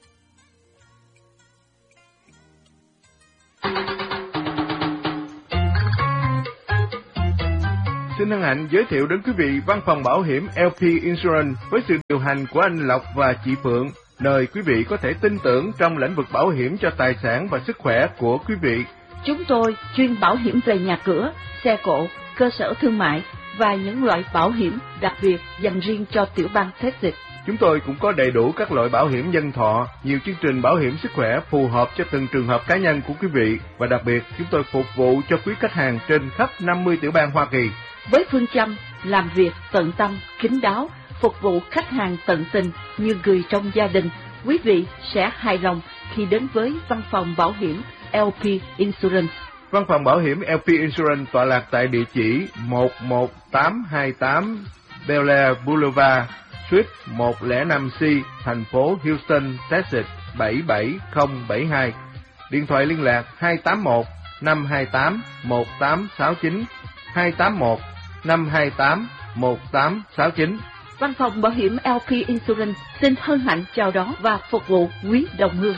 Xin hân hạnh giới thiệu đến quý vị văn phòng bảo hiểm lờ pê Insurance với sự điều hành của anh Lộc và chị Phượng, nơi quý vị có thể tin tưởng trong lĩnh vực bảo hiểm cho tài sản và sức khỏe của quý vị. Chúng tôi chuyên bảo hiểm về nhà cửa, xe cộ, cơ sở thương mại và những loại bảo hiểm đặc biệt dành riêng cho tiểu bang Texas. Chúng tôi cũng có đầy đủ các loại bảo hiểm nhân thọ, nhiều chương trình bảo hiểm sức khỏe phù hợp cho từng trường hợp cá nhân của quý vị, và đặc biệt chúng tôi phục vụ cho quý khách hàng trên khắp năm mươi tiểu bang Hoa Kỳ. Với phương châm làm việc tận tâm, kín đáo, phục vụ khách hàng tận tình như người trong gia đình, quý vị sẽ hài lòng khi đến với văn phòng bảo hiểm lờ pê Insurance. Văn phòng bảo hiểm lờ pê Insurance tọa lạc tại địa chỉ một một tám hai tám Bel Air Boulevard, Suite một không năm C, thành phố Houston, Texas bảy bảy không bảy hai. Điện thoại liên lạc hai tám một năm hai tám một tám sáu chín, hai tám một năm hai tám một tám sáu chín. Văn phòng bảo hiểm lờ pê Insurance xin hân hạnh chào đón và phục vụ quý đồng hương.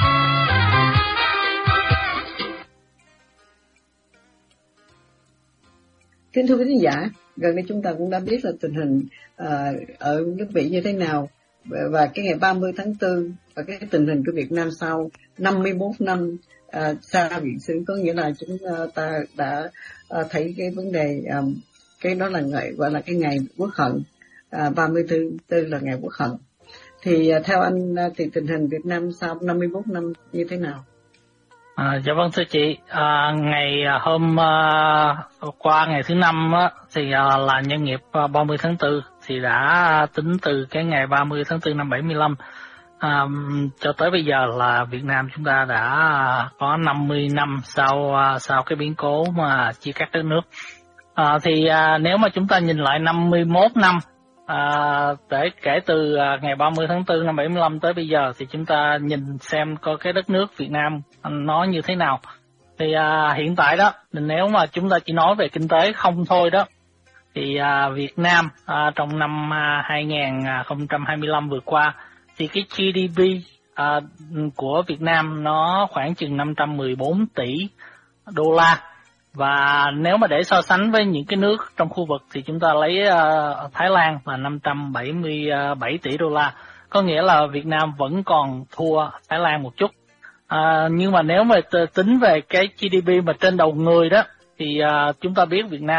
Kính thưa quý khán giả, gần đây chúng ta cũng đã biết là tình hình uh, ở nước Mỹ như thế nào, và cái ngày ba mươi tháng tư và cái tình hình của Việt Nam sau năm mươi mốt năm uh, xa viện xứ, có nghĩa là chúng uh, ta đã uh, thấy cái vấn đề um, cái đó là ngày gọi là cái ngày quốc hận, uh, ba mươi tư là ngày quốc hận. Thì uh, theo anh uh, thì tình hình Việt Nam sau năm mươi mốt năm như thế nào? À, dạ vâng thưa chị, à, ngày hôm à, qua ngày thứ năm á, thì à, là nhân nghiệp à, ba mươi tháng tư thì đã tính từ cái ngày ba mươi tháng tư năm bảy mươi lăm à, cho tới bây giờ là Việt Nam chúng ta đã có năm mươi năm sau sau cái biến cố mà chia cắt đất nước. À, thì à, nếu mà chúng ta nhìn lại năm mươi mốt năm À, để kể từ à, ngày ba mươi tháng tư năm bảy mươi lăm tới bây giờ thì chúng ta nhìn xem coi cái đất nước Việt Nam nó như thế nào. Thì à, hiện tại đó, nếu mà chúng ta chỉ nói về kinh tế không thôi đó, thì à, Việt Nam à, trong năm à, hai không hai lăm vừa qua thì cái giê đê pê à, của Việt Nam nó khoảng chừng năm trăm mười bốn tỷ đô la. Và nếu mà để so sánh với những cái nước trong khu vực thì chúng ta lấy uh, Thái Lan là năm trăm bảy mươi bảy tỷ đô la. Có nghĩa là Việt Nam vẫn còn thua Thái Lan một chút. Uh, nhưng mà nếu mà t- tính về cái giê đê pê mà trên đầu người đó thì uh, chúng ta biết Việt Nam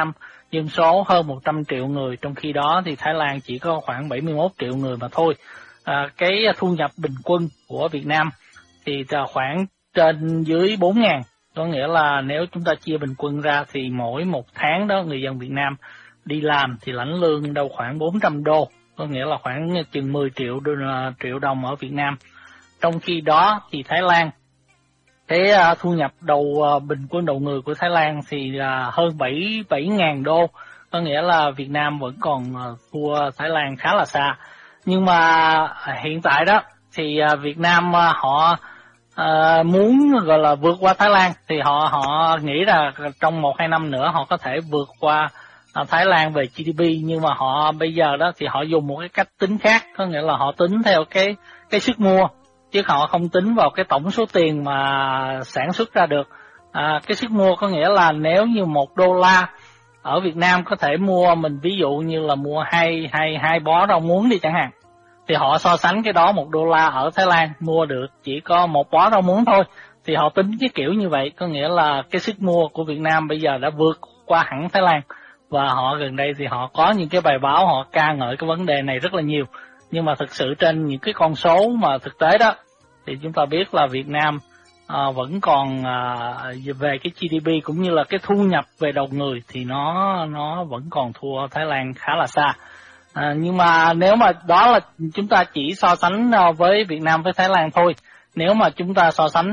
dân số hơn một trăm triệu người, trong khi đó thì Thái Lan chỉ có khoảng bảy mươi mốt triệu người mà thôi. À, cái thu nhập bình quân của Việt Nam thì khoảng trên dưới bốn ngàn, có nghĩa là nếu chúng ta chia bình quân ra thì mỗi một tháng đó người dân Việt Nam đi làm thì lãnh lương đâu khoảng bốn trăm đô, có nghĩa là khoảng chừng mười triệu triệu đồng ở Việt Nam. Trong khi đó thì Thái Lan, cái uh, thu nhập đầu uh, bình quân đầu người của Thái Lan thì uh, hơn bảy bảy ngàn đô, có nghĩa là Việt Nam vẫn còn uh, thua Thái Lan khá là xa. Nhưng mà uh, hiện tại đó thì uh, Việt Nam uh, họ uh, muốn gọi là vượt qua Thái Lan, thì họ họ nghĩ là trong một hai năm nữa họ có thể vượt qua uh, Thái Lan về giê đê pê, nhưng mà họ bây giờ đó thì họ dùng một cái cách tính khác, có nghĩa là họ tính theo cái cái sức mua, chứ họ không tính vào cái tổng số tiền mà sản xuất ra được. À, cái sức mua có nghĩa là nếu như một đô la ở Việt Nam có thể mua, mình ví dụ như là mua hai hai hai bó rau muống đi chẳng hạn, thì họ so sánh cái đó một đô la ở Thái Lan mua được chỉ có một bó rau muống thôi, thì họ tính cái kiểu như vậy, có nghĩa là cái sức mua của Việt Nam bây giờ đã vượt qua hẳn Thái Lan. Và họ gần đây thì họ có những cái bài báo họ ca ngợi cái vấn đề này rất là nhiều. Nhưng mà thực sự trên những cái con số mà thực tế đó thì chúng ta biết là Việt Nam à, vẫn còn à, về cái giê đê pê cũng như là cái thu nhập về đầu người thì nó nó vẫn còn thua Thái Lan khá là xa. À, nhưng mà nếu mà đó là chúng ta chỉ so sánh với Việt Nam với Thái Lan thôi. Nếu mà chúng ta so sánh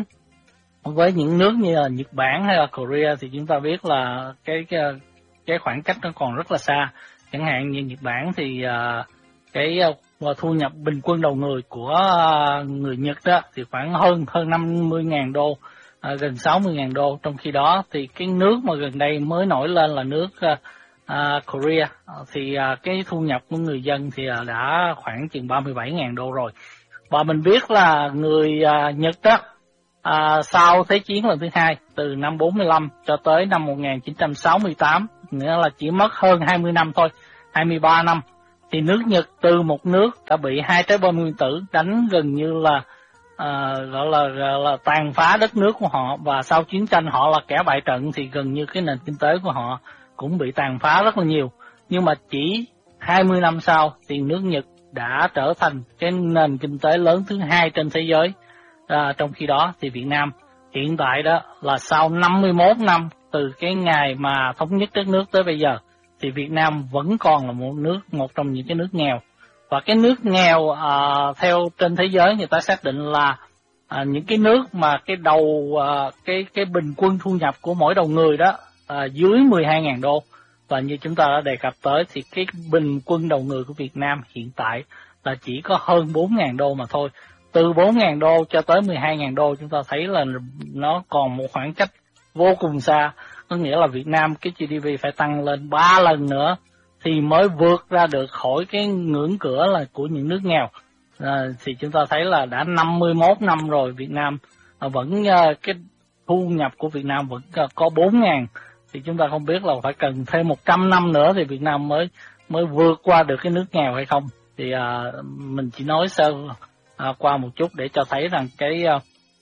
với những nước như là Nhật Bản hay là Korea thì chúng ta biết là cái cái, cái khoảng cách nó còn rất là xa. Chẳng hạn như Nhật Bản thì à, cái và thu nhập bình quân đầu người của người Nhật đó thì khoảng hơn hơn năm mươi ngàn đô, à, gần sáu mươi ngàn đô. Trong khi đó thì cái nước mà gần đây mới nổi lên là nước uh, uh, Korea, thì uh, cái thu nhập của người dân thì uh, đã khoảng chừng ba mươi bảy ngàn đô rồi. Và mình biết là người uh, Nhật đó uh, sau Thế chiến lần thứ hai, từ năm bốn mươi lăm cho tới năm một nghìn chín trăm sáu mươi tám, nghĩa là chỉ mất hơn hai mươi năm thôi, hai mươi ba năm, thì nước Nhật từ một nước đã bị hai trái bom nguyên tử đánh gần như là à, gọi là gọi là tàn phá đất nước của họ, và sau chiến tranh họ là kẻ bại trận thì gần như cái nền kinh tế của họ cũng bị tàn phá rất là nhiều. Nhưng mà chỉ hai mươi năm sau thì nước Nhật đã trở thành cái nền kinh tế lớn thứ hai trên thế giới. À, trong khi đó thì Việt Nam hiện tại đó là sau năm mươi mốt năm từ cái ngày mà thống nhất đất nước tới bây giờ thì Việt Nam vẫn còn là một nước, một trong những cái nước nghèo. Và cái nước nghèo à, theo trên thế giới người ta xác định là à, những cái nước mà cái đầu à, cái cái bình quân thu nhập của mỗi đầu người đó à, dưới mười hai ngàn đô. Và như chúng ta đã đề cập tới thì cái bình quân đầu người của Việt Nam hiện tại là chỉ có hơn bốn ngàn đô mà thôi. Từ bốn ngàn đô cho tới mười hai ngàn đô chúng ta thấy là nó còn một khoảng cách vô cùng xa. Có nghĩa là Việt Nam cái giê đê pê phải tăng lên ba lần nữa thì mới vượt ra được khỏi cái ngưỡng cửa là của những nước nghèo. À, thì chúng ta thấy là đã năm mươi mốt năm rồi Việt Nam à, vẫn uh, cái thu nhập của Việt Nam vẫn uh, có bốn ngàn, thì chúng ta không biết là phải cần thêm một trăm năm nữa thì Việt Nam mới mới vượt qua được cái nước nghèo hay không. Thì uh, mình chỉ nói sơ uh, qua một chút để cho thấy rằng cái uh,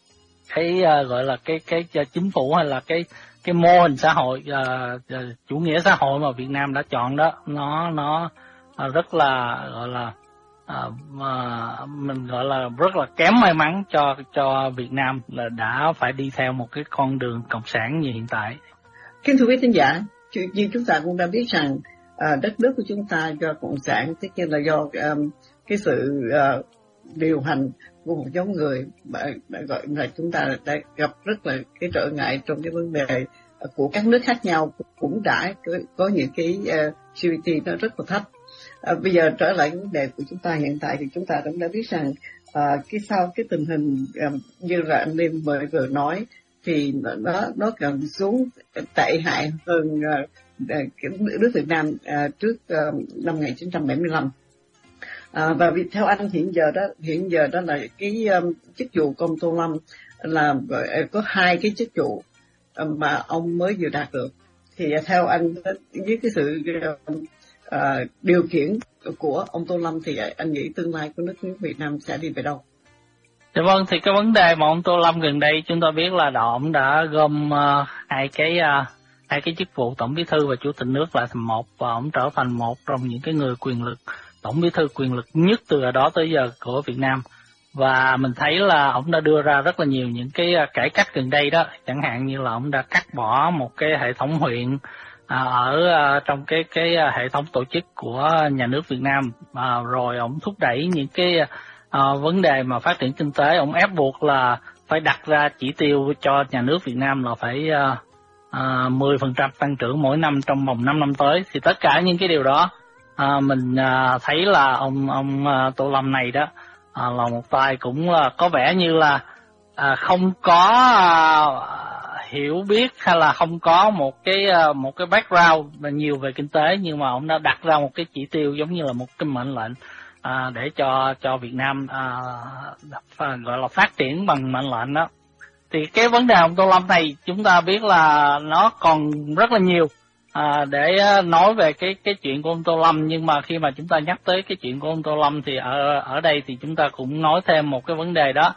cái uh, gọi là cái cái uh, chính phủ hay là cái cái mô hình xã hội uh, uh, chủ nghĩa xã hội mà Việt Nam đã chọn đó nó nó uh, rất là gọi là uh, uh, mình gọi là rất là kém may mắn cho cho Việt Nam là đã phải đi theo một cái con đường cộng sản như hiện tại. Kính thưa quý thính giả, như chúng ta cũng đã biết rằng uh, đất nước của chúng ta do cộng sản, tất nhiên là do um, cái sự uh, điều hành của một nhóm người mà gọi là chúng ta đã gặp rất là cái trở ngại trong cái vấn đề của các nước khác nhau, cũng đã có, có những cái uh, giê đê pê nó rất là thấp. Uh, bây giờ trở lại vấn đề của chúng ta hiện tại thì chúng ta cũng đã biết rằng uh, cái sau cái tình hình um, như là anh Liêm mới vừa nói thì nó nó còn xuống tệ hại hơn uh, cái nước Việt Nam uh, trước uh, năm một nghìn chín trăm bảy mươi lăm. À, và vì theo anh hiện giờ đó hiện giờ đó là cái um, chức vụ của ông Tô Lâm là uh, có hai cái chức vụ um, mà ông mới vừa đạt được, thì uh, theo anh với cái sự uh, uh, điều khiển của ông Tô Lâm thì uh, anh nghĩ tương lai của nước nước Việt Nam sẽ đi về đâu? Dạ vâng, thì cái vấn đề mà ông Tô Lâm gần đây chúng ta biết là ông đã gom uh, hai cái uh, hai cái chức vụ tổng bí thư và chủ tịch nước lại thành một, và ông trở thành một trong những cái người quyền lực, tổng bí thư quyền lực nhất từ đó tới giờ của Việt Nam. Và mình thấy là ông đã đưa ra rất là nhiều những cái cải cách gần đây đó, chẳng hạn như là ông đã cắt bỏ một cái hệ thống huyện à, ở à, trong cái cái hệ thống tổ chức của nhà nước Việt Nam, à, rồi ông thúc đẩy những cái à, vấn đề mà phát triển kinh tế, ông ép buộc là phải đặt ra chỉ tiêu cho nhà nước Việt Nam là phải à, à, mười phần trăm tăng trưởng mỗi năm trong vòng năm năm tới. Thì tất cả những cái điều đó à, mình à, thấy là ông ông à, Tô Lâm này đó à, là một tay cũng là có vẻ như là à, không có à, hiểu biết hay là không có một cái một cái background nhiều về kinh tế, nhưng mà ông đã đặt ra một cái chỉ tiêu giống như là một cái mệnh lệnh à, để cho cho Việt Nam à, gọi là phát triển bằng mệnh lệnh đó. Thì cái vấn đề ông Tô Lâm này chúng ta biết là nó còn rất là nhiều à, để nói về cái cái chuyện của ông Tô Lâm, nhưng mà khi mà chúng ta nhắc tới cái chuyện của ông Tô Lâm thì ở ở đây thì chúng ta cũng nói thêm một cái vấn đề, đó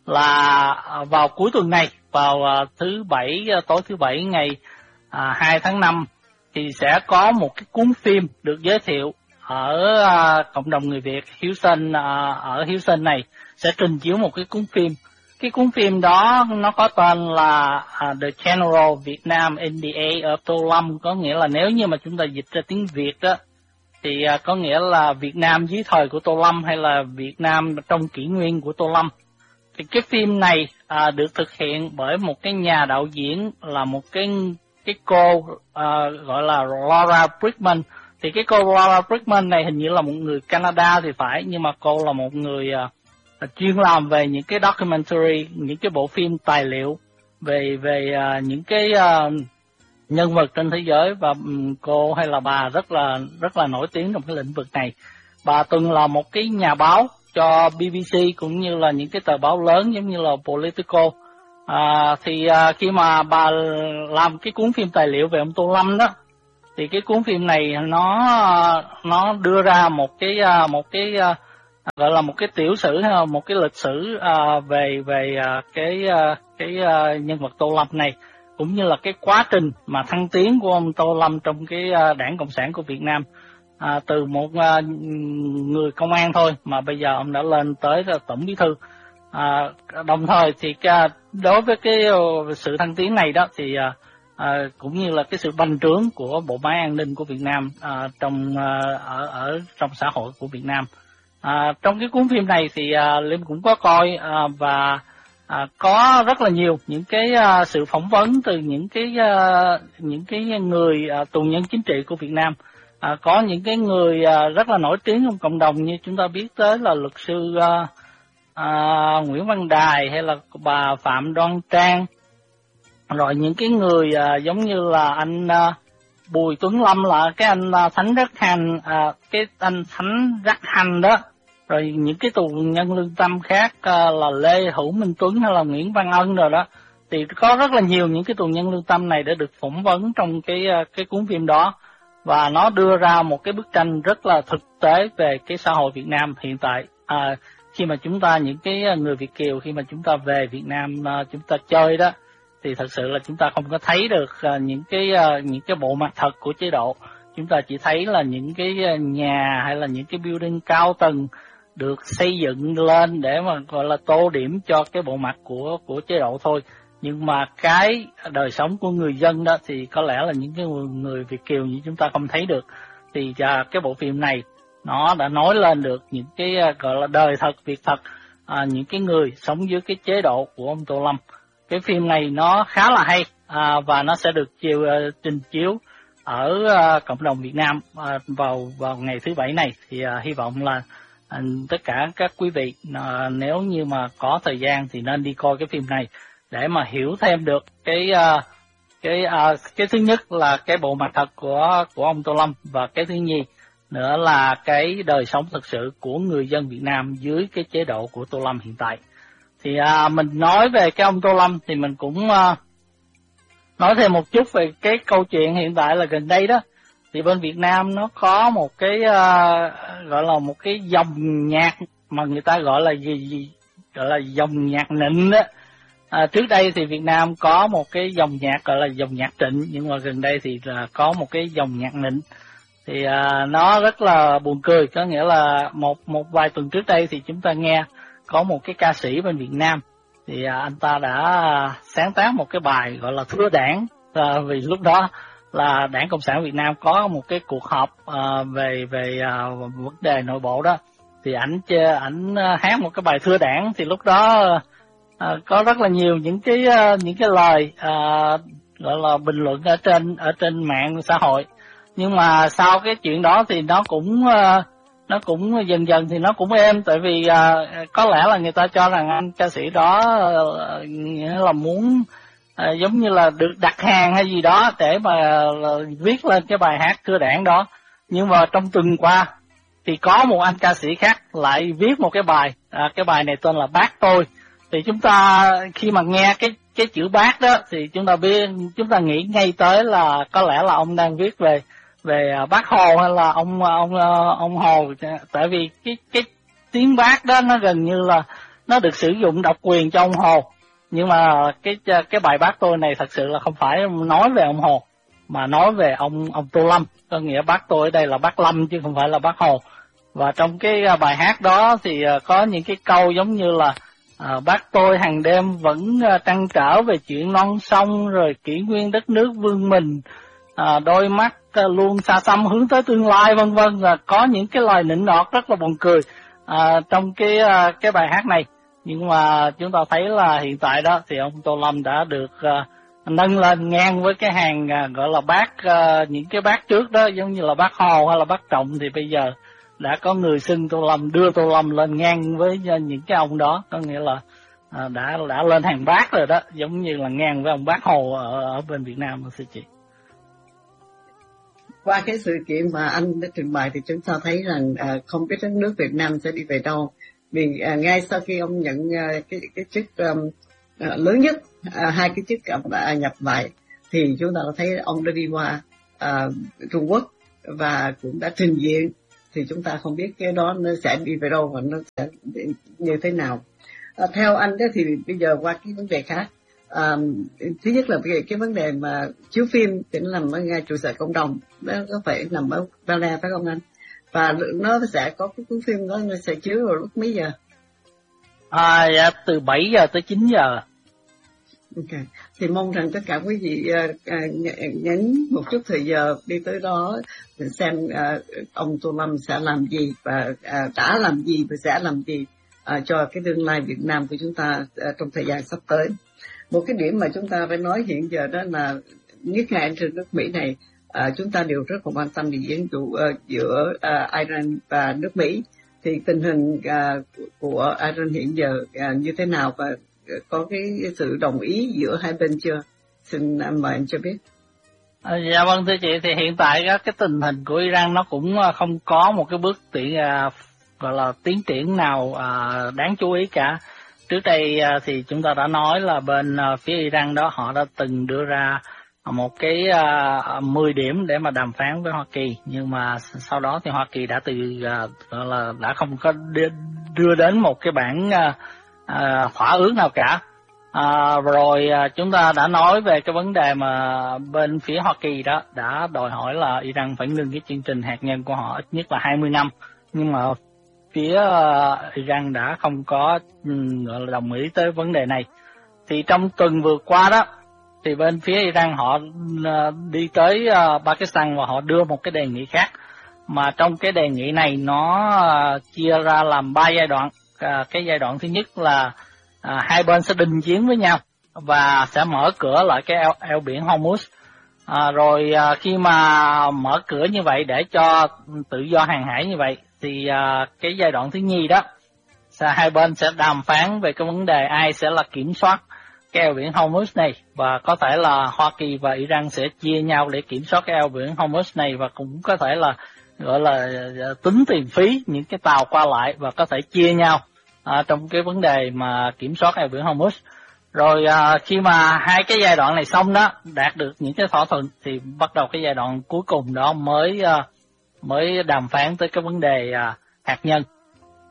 là vào cuối tuần này, vào thứ bảy, tối thứ bảy ngày à, hai tháng năm thì sẽ có một cái cuốn phim được giới thiệu ở à, cộng đồng người Việt Houston, à, ở Houston này sẽ trình chiếu một cái cuốn phim. Cái cuốn phim đó nó có tên là uh, The General Vietnam in the Age of Tô Lâm, có nghĩa là nếu như mà chúng ta dịch ra tiếng Việt đó thì uh, có nghĩa là Việt Nam dưới thời của Tô Lâm hay là Việt Nam trong kỷ nguyên của Tô Lâm. Thì cái phim này uh, được thực hiện bởi một cái nhà đạo diễn là một cái cái cô uh, gọi là Laura Brigman. Thì cái cô Laura Brigman này hình như là một người Canada thì phải, nhưng mà cô là một người uh, chuyên làm về những cái documentary, những cái bộ phim tài liệu về về uh, những cái uh, nhân vật trên thế giới, và um, cô hay là bà rất là rất là nổi tiếng trong cái lĩnh vực này. Bà từng là một cái nhà báo cho B B C cũng như là những cái tờ báo lớn giống như là Politico. À, thì uh, khi mà bà làm cái cuốn phim tài liệu về ông Tô Lâm đó, thì cái cuốn phim này nó nó đưa ra một cái một cái gọi là một cái tiểu sử hay là một cái lịch sử uh, về về uh, cái uh, cái uh, nhân vật Tô Lâm này, cũng như là cái quá trình mà thăng tiến của ông Tô Lâm trong cái uh, Đảng Cộng sản của Việt Nam, uh, từ một uh, người công an thôi mà bây giờ ông đã lên tới là tổng bí thư. Uh, đồng thời thì uh, đối với cái uh, sự thăng tiến này đó thì uh, uh, cũng như là cái sự bành trướng của bộ máy an ninh của Việt Nam uh, trong uh, ở ở trong xã hội của Việt Nam. À, trong cái cuốn phim này thì à, Liêm cũng có coi à, và à, có rất là nhiều những cái à, sự phỏng vấn từ những cái à, những cái người à, tù nhân chính trị của Việt Nam. À, có những cái người à, rất là nổi tiếng trong cộng đồng, như chúng ta biết tới là luật sư à, à, Nguyễn Văn Đài hay là bà Phạm Đoan Trang, rồi những cái người à, giống như là anh à, Bùi Tuấn Lâm, là cái anh à, Thánh Rắc Hành, à, cái anh Thánh Rắc Hành đó, rồi những cái tù nhân lương tâm khác à, là Lê Hữu Minh Tuấn hay là Nguyễn Văn Ân rồi đó, thì có rất là nhiều những cái tù nhân lương tâm này đã được phỏng vấn trong cái cái cuốn phim đó, và nó đưa ra một cái bức tranh rất là thực tế về cái xã hội Việt Nam hiện tại. À, khi mà chúng ta, những cái người Việt kiều, khi mà chúng ta về Việt Nam à, chúng ta chơi đó, thì thật sự là chúng ta không có thấy được uh, những cái uh, những cái bộ mặt thật của chế độ. Chúng ta chỉ thấy là những cái nhà hay là những cái building cao tầng được xây dựng lên để mà gọi là tô điểm cho cái bộ mặt của của chế độ thôi. Nhưng mà cái đời sống của người dân đó thì có lẽ là những cái người, người Việt kiều như chúng ta không thấy được. Thì uh, cái bộ phim này nó đã nói lên được những cái uh, gọi là đời thật, việc thật, uh, những cái người sống dưới cái chế độ của ông Tô Lâm. Cái phim này nó khá là hay à, và nó sẽ được chiều uh, trình chiếu ở uh, cộng đồng Việt Nam uh, vào vào ngày thứ bảy này. Thì uh, hy vọng là uh, tất cả các quý vị uh, nếu như mà có thời gian thì nên đi coi cái phim này để mà hiểu thêm được cái uh, cái uh, cái thứ nhất là cái bộ mặt thật của của ông Tô Lâm, và cái thứ nhì nữa là cái đời sống thực sự của người dân Việt Nam dưới cái chế độ của Tô Lâm hiện tại. Thì à, mình nói về cái ông Tô Lâm thì mình cũng à, nói thêm một chút về cái câu chuyện hiện tại là gần đây đó. Thì bên Việt Nam nó có một cái à, gọi là một cái dòng nhạc mà người ta gọi là gì, gì gọi là dòng nhạc nịnh đó. À, trước đây thì Việt Nam có một cái dòng nhạc gọi là dòng nhạc trịnh, nhưng mà gần đây thì là có một cái dòng nhạc nịnh. Thì à, nó rất là buồn cười, có nghĩa là một một vài tuần trước đây thì chúng ta nghe có một cái ca sĩ bên Việt Nam, thì à, anh ta đã sáng tác một cái bài gọi là Thưa Đảng, à, vì lúc đó là Đảng Cộng sản Việt Nam có một cái cuộc họp à, về về à, vấn đề nội bộ đó, thì ảnh ảnh hát một cái bài Thưa Đảng. Thì lúc đó à, có rất là nhiều những cái những cái lời à, gọi là bình luận ở trên ở trên mạng xã hội. Nhưng mà sau cái chuyện đó thì nó cũng nó cũng dần dần thì nó cũng êm, tại vì uh, có lẽ là người ta cho rằng anh ca sĩ đó uh, nghĩa là muốn uh, giống như là được đặt hàng hay gì đó để mà uh, viết lên cái bài hát Thưa Đảng đó. Nhưng mà trong tuần qua thì có một anh ca sĩ khác lại viết một cái bài, uh, cái bài này tên là Bác Tôi. Thì chúng ta khi mà nghe cái cái chữ bác đó thì chúng ta biết, chúng ta nghĩ ngay tới là có lẽ là ông đang viết về về Bác Hồ hay là ông ông ông Hồ, tại vì cái cái tiếng bác đó nó gần như là nó được sử dụng độc quyền cho ông Hồ. Nhưng mà cái cái bài Bác Tôi này thật sự là không phải nói về ông Hồ, mà nói về ông ông Tô Lâm, có nghĩa Bác Tôi ở đây là Bác Lâm chứ không phải là Bác Hồ. Và trong cái bài hát đó thì có những cái câu giống như là à, bác tôi hàng đêm vẫn trăn trở về chuyện non sông, rồi kỷ nguyên đất nước vương mình, à, đôi mắt luôn xa xăm hướng tới tương lai, vân vân. Và có những cái lời nịnh nọt rất là buồn cười à, trong cái cái bài hát này. Nhưng mà chúng ta thấy là hiện tại đó thì ông Tô Lâm đã được uh, nâng lên ngang với cái hàng uh, gọi là bác uh, những cái bác trước đó, giống như là Bác Hồ hay là Bác Trọng, thì bây giờ đã có người xưng Tô Lâm, đưa Tô Lâm lên ngang với những cái ông đó, có nghĩa là uh, đã đã lên hàng bác rồi đó, giống như là ngang với ông Bác Hồ ở, ở bên Việt Nam thưa chị. Qua cái sự kiện mà anh đã trình bày thì chúng ta thấy rằng uh, không biết đất nước Việt Nam sẽ đi về đâu. Vì uh, ngay sau khi ông nhận uh, cái cái chức um, uh, lớn nhất, uh, hai cái chức uh, nhập lại, thì chúng ta thấy ông đã đi qua uh, Trung Quốc và cũng đã trình diện. Thì chúng ta không biết cái đó nó sẽ đi về đâu và nó sẽ như thế nào. Uh, theo anh đó thì bây giờ qua cái vấn đề khác. Um, thứ nhất là cái, cái vấn đề mà chiếu phim thì nó nằm ở ngay trụ sở cộng đồng, nó có phải nằm ở Bel Air phải không anh? Và nó sẽ có cái cuốn phim đó, nó sẽ chiếu vào lúc mấy giờ? À, dạ, từ bảy giờ tới chín giờ. Ok, thì mong rằng tất cả quý vị uh, uh, nhấn một chút thời giờ đi tới đó để xem uh, ông Tô Lâm sẽ làm gì và uh, đã làm gì và sẽ làm gì uh, cho cái tương lai Việt Nam của chúng ta uh, trong thời gian sắp tới. Một cái điểm mà chúng ta phải nói hiện giờ đó là nhất ngay trên nước Mỹ này, à, chúng ta đều rất là quan tâm đến diễn vụ uh, giữa uh, Iran và nước Mỹ. Thì tình hình uh, của Iran hiện giờ uh, như thế nào và có cái sự đồng ý giữa hai bên chưa? Xin anh mời anh cho biết. À, dạ vâng thưa chị, thì hiện tại cái, cái tình hình của Iran nó cũng không có một cái bước tiến uh, gọi là tiến triển nào uh, đáng chú ý cả. Trước đây thì chúng ta đã nói là bên phía Iran đó họ đã từng đưa ra một cái uh, mười điểm để mà đàm phán với Hoa Kỳ, nhưng mà sau đó thì Hoa Kỳ đã từ uh, gọi là đã không có đưa, đưa đến một cái bản uh, uh, thỏa ước nào cả. Uh, rồi uh, chúng ta đã nói về cái vấn đề mà bên phía Hoa Kỳ đó đã đòi hỏi là Iran phải ngừng cái chương trình hạt nhân của họ ít nhất là hai mươi năm, nhưng mà phía uh, Iran đã không có um, gọi là đồng ý tới vấn đề này. Thì trong tuần vừa qua đó thì bên phía Iran họ uh, đi tới uh, Pakistan và họ đưa một cái đề nghị khác, mà trong cái đề nghị này nó uh, chia ra làm ba giai đoạn. Uh, cái giai đoạn thứ nhất là uh, hai bên sẽ đình chiến với nhau và sẽ mở cửa lại cái eo, eo biển Hormuz. À, rồi à, khi mà mở cửa như vậy để cho tự do hàng hải như vậy thì à, cái giai đoạn thứ nhì đó sẽ, hai bên sẽ đàm phán về cái vấn đề ai sẽ là kiểm soát cái eo biển Hormuz này, và có thể là Hoa Kỳ và Iran sẽ chia nhau để kiểm soát cái eo biển Hormuz này, và cũng có thể là gọi là tính tiền phí những cái tàu qua lại và có thể chia nhau à, trong cái vấn đề mà kiểm soát eo biển Hormuz. Rồi à, khi mà hai cái giai đoạn này xong đó, đạt được những cái thỏa thuận thì bắt đầu cái giai đoạn cuối cùng đó mới à, mới đàm phán tới cái vấn đề à, hạt nhân.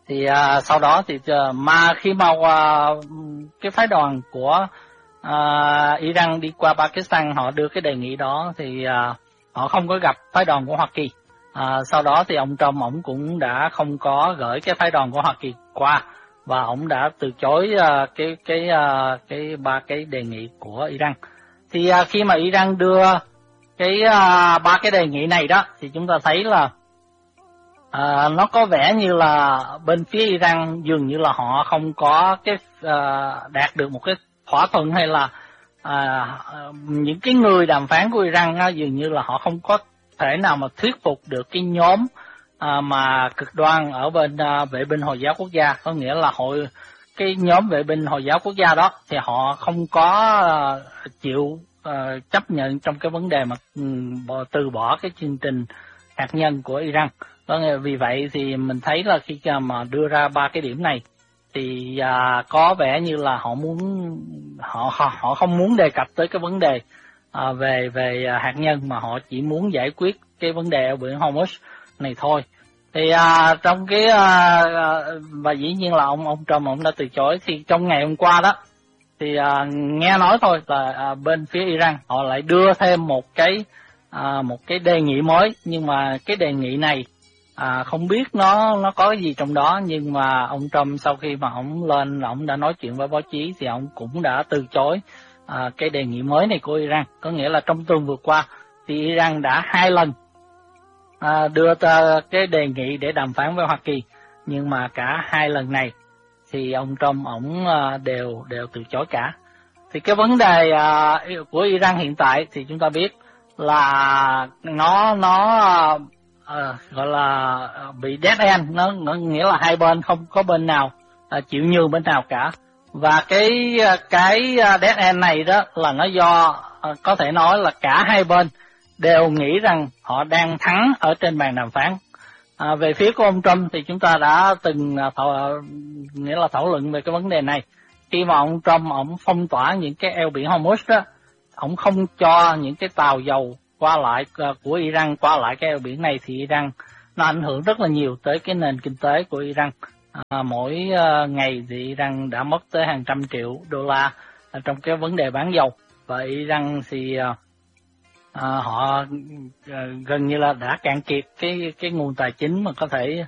Thì uh, sau đó thì uh, mà khi mà uh, cái phái đoàn của uh, Iran đi qua Pakistan, họ đưa cái đề nghị đó thì uh, họ không có gặp phái đoàn của Hoa Kỳ. Uh, sau đó thì ông Trump ông cũng đã không có gửi cái phái đoàn của Hoa Kỳ qua, và ông đã từ chối uh, cái cái uh, cái ba cái đề nghị của Iran. Thì uh, khi mà Iran đưa cái uh, ba cái đề nghị này đó, thì chúng ta thấy là À, nó có vẻ như là bên phía Iran dường như là họ không có cái uh, đạt được một cái thỏa thuận, hay là uh, những cái người đàm phán của Iran uh, dường như là họ không có thể nào mà thuyết phục được cái nhóm uh, mà cực đoan ở bên uh, vệ binh Hồi giáo quốc gia. Có nghĩa là hội cái nhóm vệ binh Hồi giáo quốc gia đó thì họ không có uh, chịu uh, chấp nhận trong cái vấn đề mà um, từ bỏ cái chương trình hạt nhân của Iran. Vâng, vì vậy thì mình thấy là khi mà đưa ra ba cái điểm này thì à, có vẻ như là họ muốn họ họ, họ không muốn đề cập tới cái vấn đề à, về về hạt nhân, mà họ chỉ muốn giải quyết cái vấn đề ở biển Hormuz này thôi. Thì à, trong cái à, và dĩ nhiên là ông ông Trump ông đã từ chối. Thì trong ngày hôm qua đó thì à, nghe nói thôi là à, bên phía Iran họ lại đưa thêm một cái à, một cái đề nghị mới, nhưng mà cái đề nghị này À, không biết nó nó có cái gì trong đó, nhưng mà ông Trump sau khi mà ông lên, ông đã nói chuyện với báo chí thì ông cũng đã từ chối à, cái đề nghị mới này của Iran. Có nghĩa là trong tuần vừa qua thì Iran đã hai lần à, đưa ra cái đề nghị để đàm phán với Hoa Kỳ, nhưng mà cả hai lần này thì ông Trump ông à, đều đều từ chối cả. Thì cái vấn đề à, của Iran hiện tại thì chúng ta biết là nó nó À, gọi là bị dead end, nó, nó nghĩa là hai bên không có bên nào à, chịu nhường bên nào cả. Và cái cái dead end này đó là nó do à, có thể nói là cả hai bên đều nghĩ rằng họ đang thắng ở trên bàn đàm phán. À, về phía của ông Trump thì chúng ta đã từng thảo, nghĩa là thảo luận về cái vấn đề này. Khi mà ông Trump ông phong tỏa những cái eo biển Hormuz đó, ông không cho những cái tàu dầu qua lại của Iran qua lại cái eo biển này, thì Iran nó ảnh hưởng rất là nhiều tới cái nền kinh tế của Iran. À, mỗi uh, ngày thì Iran đã mất tới hàng trăm triệu đô la uh, trong cái vấn đề bán dầu, và Iran thì uh, uh, họ uh, gần như là đã cạn kiệt cái cái nguồn tài chính mà có thể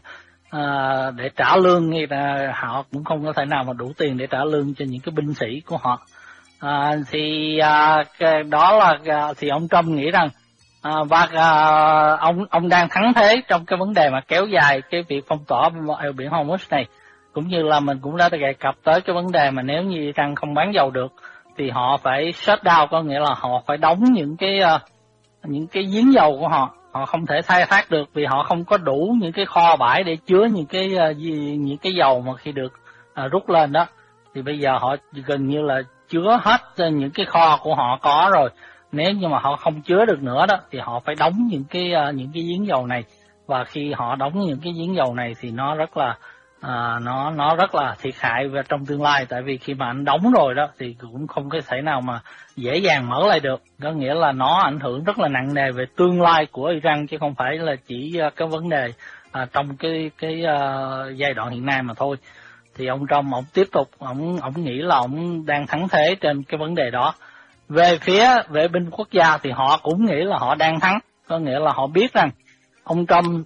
uh, để trả lương, hay là họ cũng không có thể nào mà đủ tiền để trả lương cho những cái binh sĩ của họ. À, thì à, cái đó là à, thì ông Trump nghĩ rằng à, và à, ông ông đang thắng thế trong cái vấn đề mà kéo dài cái việc phong tỏa eo biển Hormuz này, cũng như là mình cũng đã đề cập tới cái vấn đề mà nếu như Iran không bán dầu được thì họ phải shut down, có nghĩa là họ phải đóng những cái uh, những cái giếng dầu của họ, họ không thể khai thác được vì họ không có đủ những cái kho bãi để chứa những cái uh, những cái dầu mà khi được uh, rút lên đó. Thì bây giờ họ gần như là chứa hết những cái kho của họ có rồi. Nếu như mà họ không chứa được nữa đó thì họ phải đóng những cái uh, những cái giếng dầu này, và khi họ đóng những cái giếng dầu này thì nó rất là uh, nó nó rất là thiệt hại về trong tương lai, tại vì khi mà anh đóng rồi đó thì cũng không có thể nào mà dễ dàng mở lại được. Có nghĩa là nó ảnh hưởng rất là nặng nề về tương lai của Iran, chứ không phải là chỉ uh, cái vấn đề uh, trong cái cái uh, giai đoạn hiện nay mà thôi. Thì ông Trump ông tiếp tục ông ông nghĩ là ông đang thắng thế trên cái vấn đề đó. Về phía vệ binh quốc gia thì họ cũng nghĩ là họ đang thắng, có nghĩa là họ biết rằng ông Trump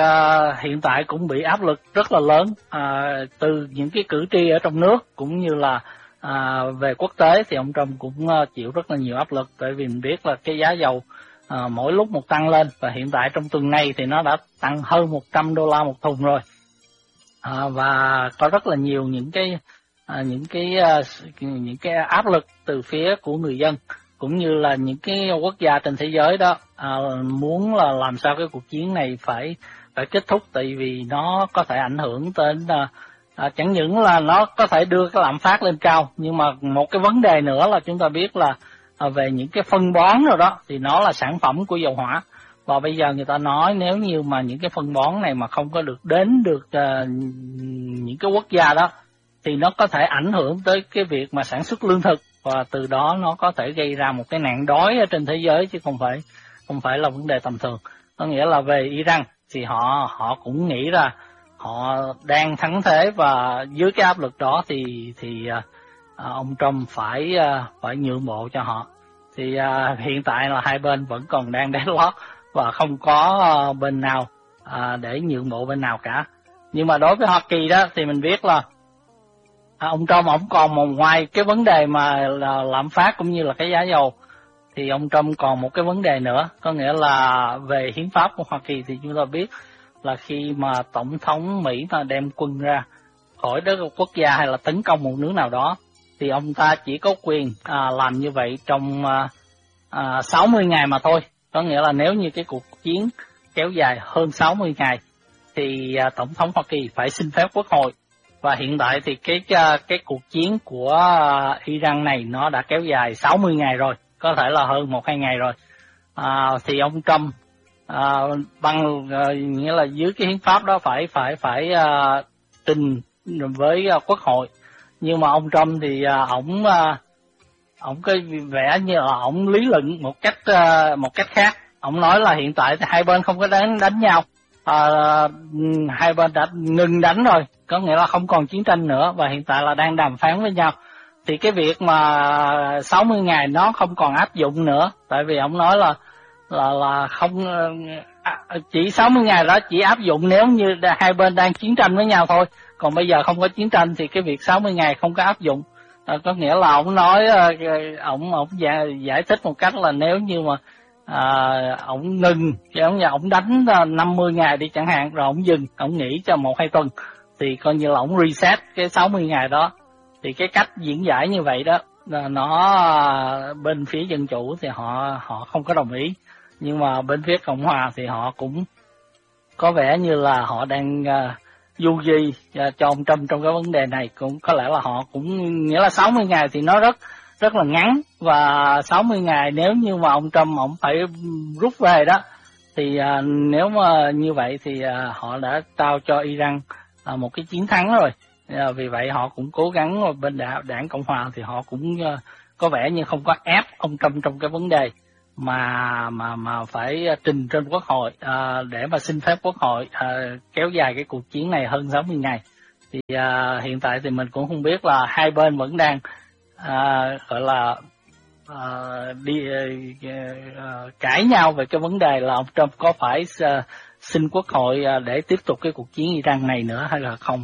uh, hiện tại cũng bị áp lực rất là lớn uh, từ những cái cử tri ở trong nước cũng như là uh, về quốc tế, thì ông Trump cũng uh, chịu rất là nhiều áp lực, tại vì mình biết là cái giá dầu uh, mỗi lúc một tăng lên, và hiện tại trong tuần này thì nó đã tăng hơn một trăm đô la một thùng rồi. À, và có rất là nhiều những cái à, những cái à, những cái áp lực từ phía của người dân cũng như là những cái quốc gia trên thế giới đó à, muốn là làm sao cái cuộc chiến này phải phải kết thúc, tại vì nó có thể ảnh hưởng đến à, à, chẳng những là nó có thể đưa cái lạm phát lên cao, nhưng mà một cái vấn đề nữa là chúng ta biết là à, về những cái phân bón rồi đó thì nó là sản phẩm của dầu hỏa. Và bây giờ người ta nói nếu như mà những cái phân bón này mà không có được đến được uh, những cái quốc gia đó thì nó có thể ảnh hưởng tới cái việc mà sản xuất lương thực, và từ đó nó có thể gây ra một cái nạn đói ở trên thế giới, chứ không phải không phải là vấn đề tầm thường. Có nghĩa là về Iran thì họ họ cũng nghĩ ra họ họ đang thắng thế, và dưới cái áp lực đó thì thì uh, ông Trump phải uh, phải nhượng bộ cho họ. Thì uh, hiện tại là hai bên vẫn còn đang deadlock và không có uh, bên nào uh, để nhượng bộ bên nào cả. Nhưng mà đối với Hoa Kỳ đó thì mình biết là À, ông Trump ông còn một, ngoài cái vấn đề mà là lạm phát cũng như là cái giá dầu, thì ông Trump còn một cái vấn đề nữa, có nghĩa là về hiến pháp của Hoa Kỳ thì chúng ta biết là khi mà tổng thống Mỹ mà đem quân ra khỏi đất quốc gia hay là tấn công một nước nào đó thì ông ta chỉ có quyền à, làm như vậy trong à, à, sáu mươi ngày mà thôi. Có nghĩa là nếu như cái cuộc chiến kéo dài hơn sáu mươi ngày thì à, tổng thống Hoa Kỳ phải xin phép quốc hội. Và hiện tại thì cái cái cuộc chiến của Iran này nó đã kéo dài sáu mươi ngày rồi, có thể là hơn một hai ngày rồi. À, thì ông Trump à, bằng à, nghĩa là dưới cái hiến pháp đó phải phải phải à, trình với à, quốc hội. Nhưng mà ông Trump thì à, ổng à, ổng cái vẻ như là ổng lý luận một cách à, một cách khác. Ổng nói là hiện tại thì hai bên không có đánh đánh nhau. À, hai bên đã ngừng đánh rồi, có nghĩa là không còn chiến tranh nữa và hiện tại là đang đàm phán với nhau. Thì cái việc mà sáu mươi ngày nó không còn áp dụng nữa, tại vì ông nói là là là không chỉ sáu mươi ngày đó chỉ áp dụng nếu như hai bên đang chiến tranh với nhau thôi, còn bây giờ không có chiến tranh thì cái việc sáu mươi ngày không có áp dụng. À, có nghĩa là ông nói ông ông giải, giải thích một cách là nếu như mà À, ông ngừng, giống như ông đánh năm mươi ngày đi chẳng hạn, rồi ông dừng, ông nghỉ cho một hai tuần, thì coi như là ông reset cái sáu mươi ngày đó. Thì cái cách diễn giải như vậy đó, nó bên phía Dân Chủ thì họ họ không có đồng ý, nhưng mà bên phía Cộng Hòa thì họ cũng có vẻ như là họ đang uh, du di uh, cho ông Trump trong cái vấn đề này. Cũng có lẽ là họ cũng nghĩa là sáu mươi ngày thì nó rất rất là ngắn, và sáu mươi ngày nếu như mà ông Trump ông phải rút về đó thì à, nếu mà như vậy thì à, họ đã trao cho Iran à, một cái chiến thắng rồi. À, vì vậy họ cũng cố gắng, bên đảng, đảng Cộng Hòa thì họ cũng à, có vẻ như không có ép ông Trump trong cái vấn đề mà mà mà phải trình trên quốc hội à, để mà xin phép quốc hội à, kéo dài cái cuộc chiến này hơn sáu mươi ngày. Thì à, hiện tại thì mình cũng không biết là hai bên vẫn đang À, gọi là à, đi à, cãi nhau về cái vấn đề là ông Trump có phải à, xin quốc hội à, để tiếp tục cái cuộc chiến Iran này nữa hay là không.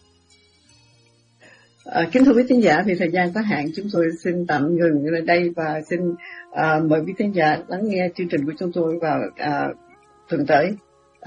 À, kính thưa quý khán giả, thì thời gian có hạn, chúng tôi xin tạm ngừng ở đây và xin à, mời quý khán giả lắng nghe chương trình của chúng tôi vào à, tuần tới.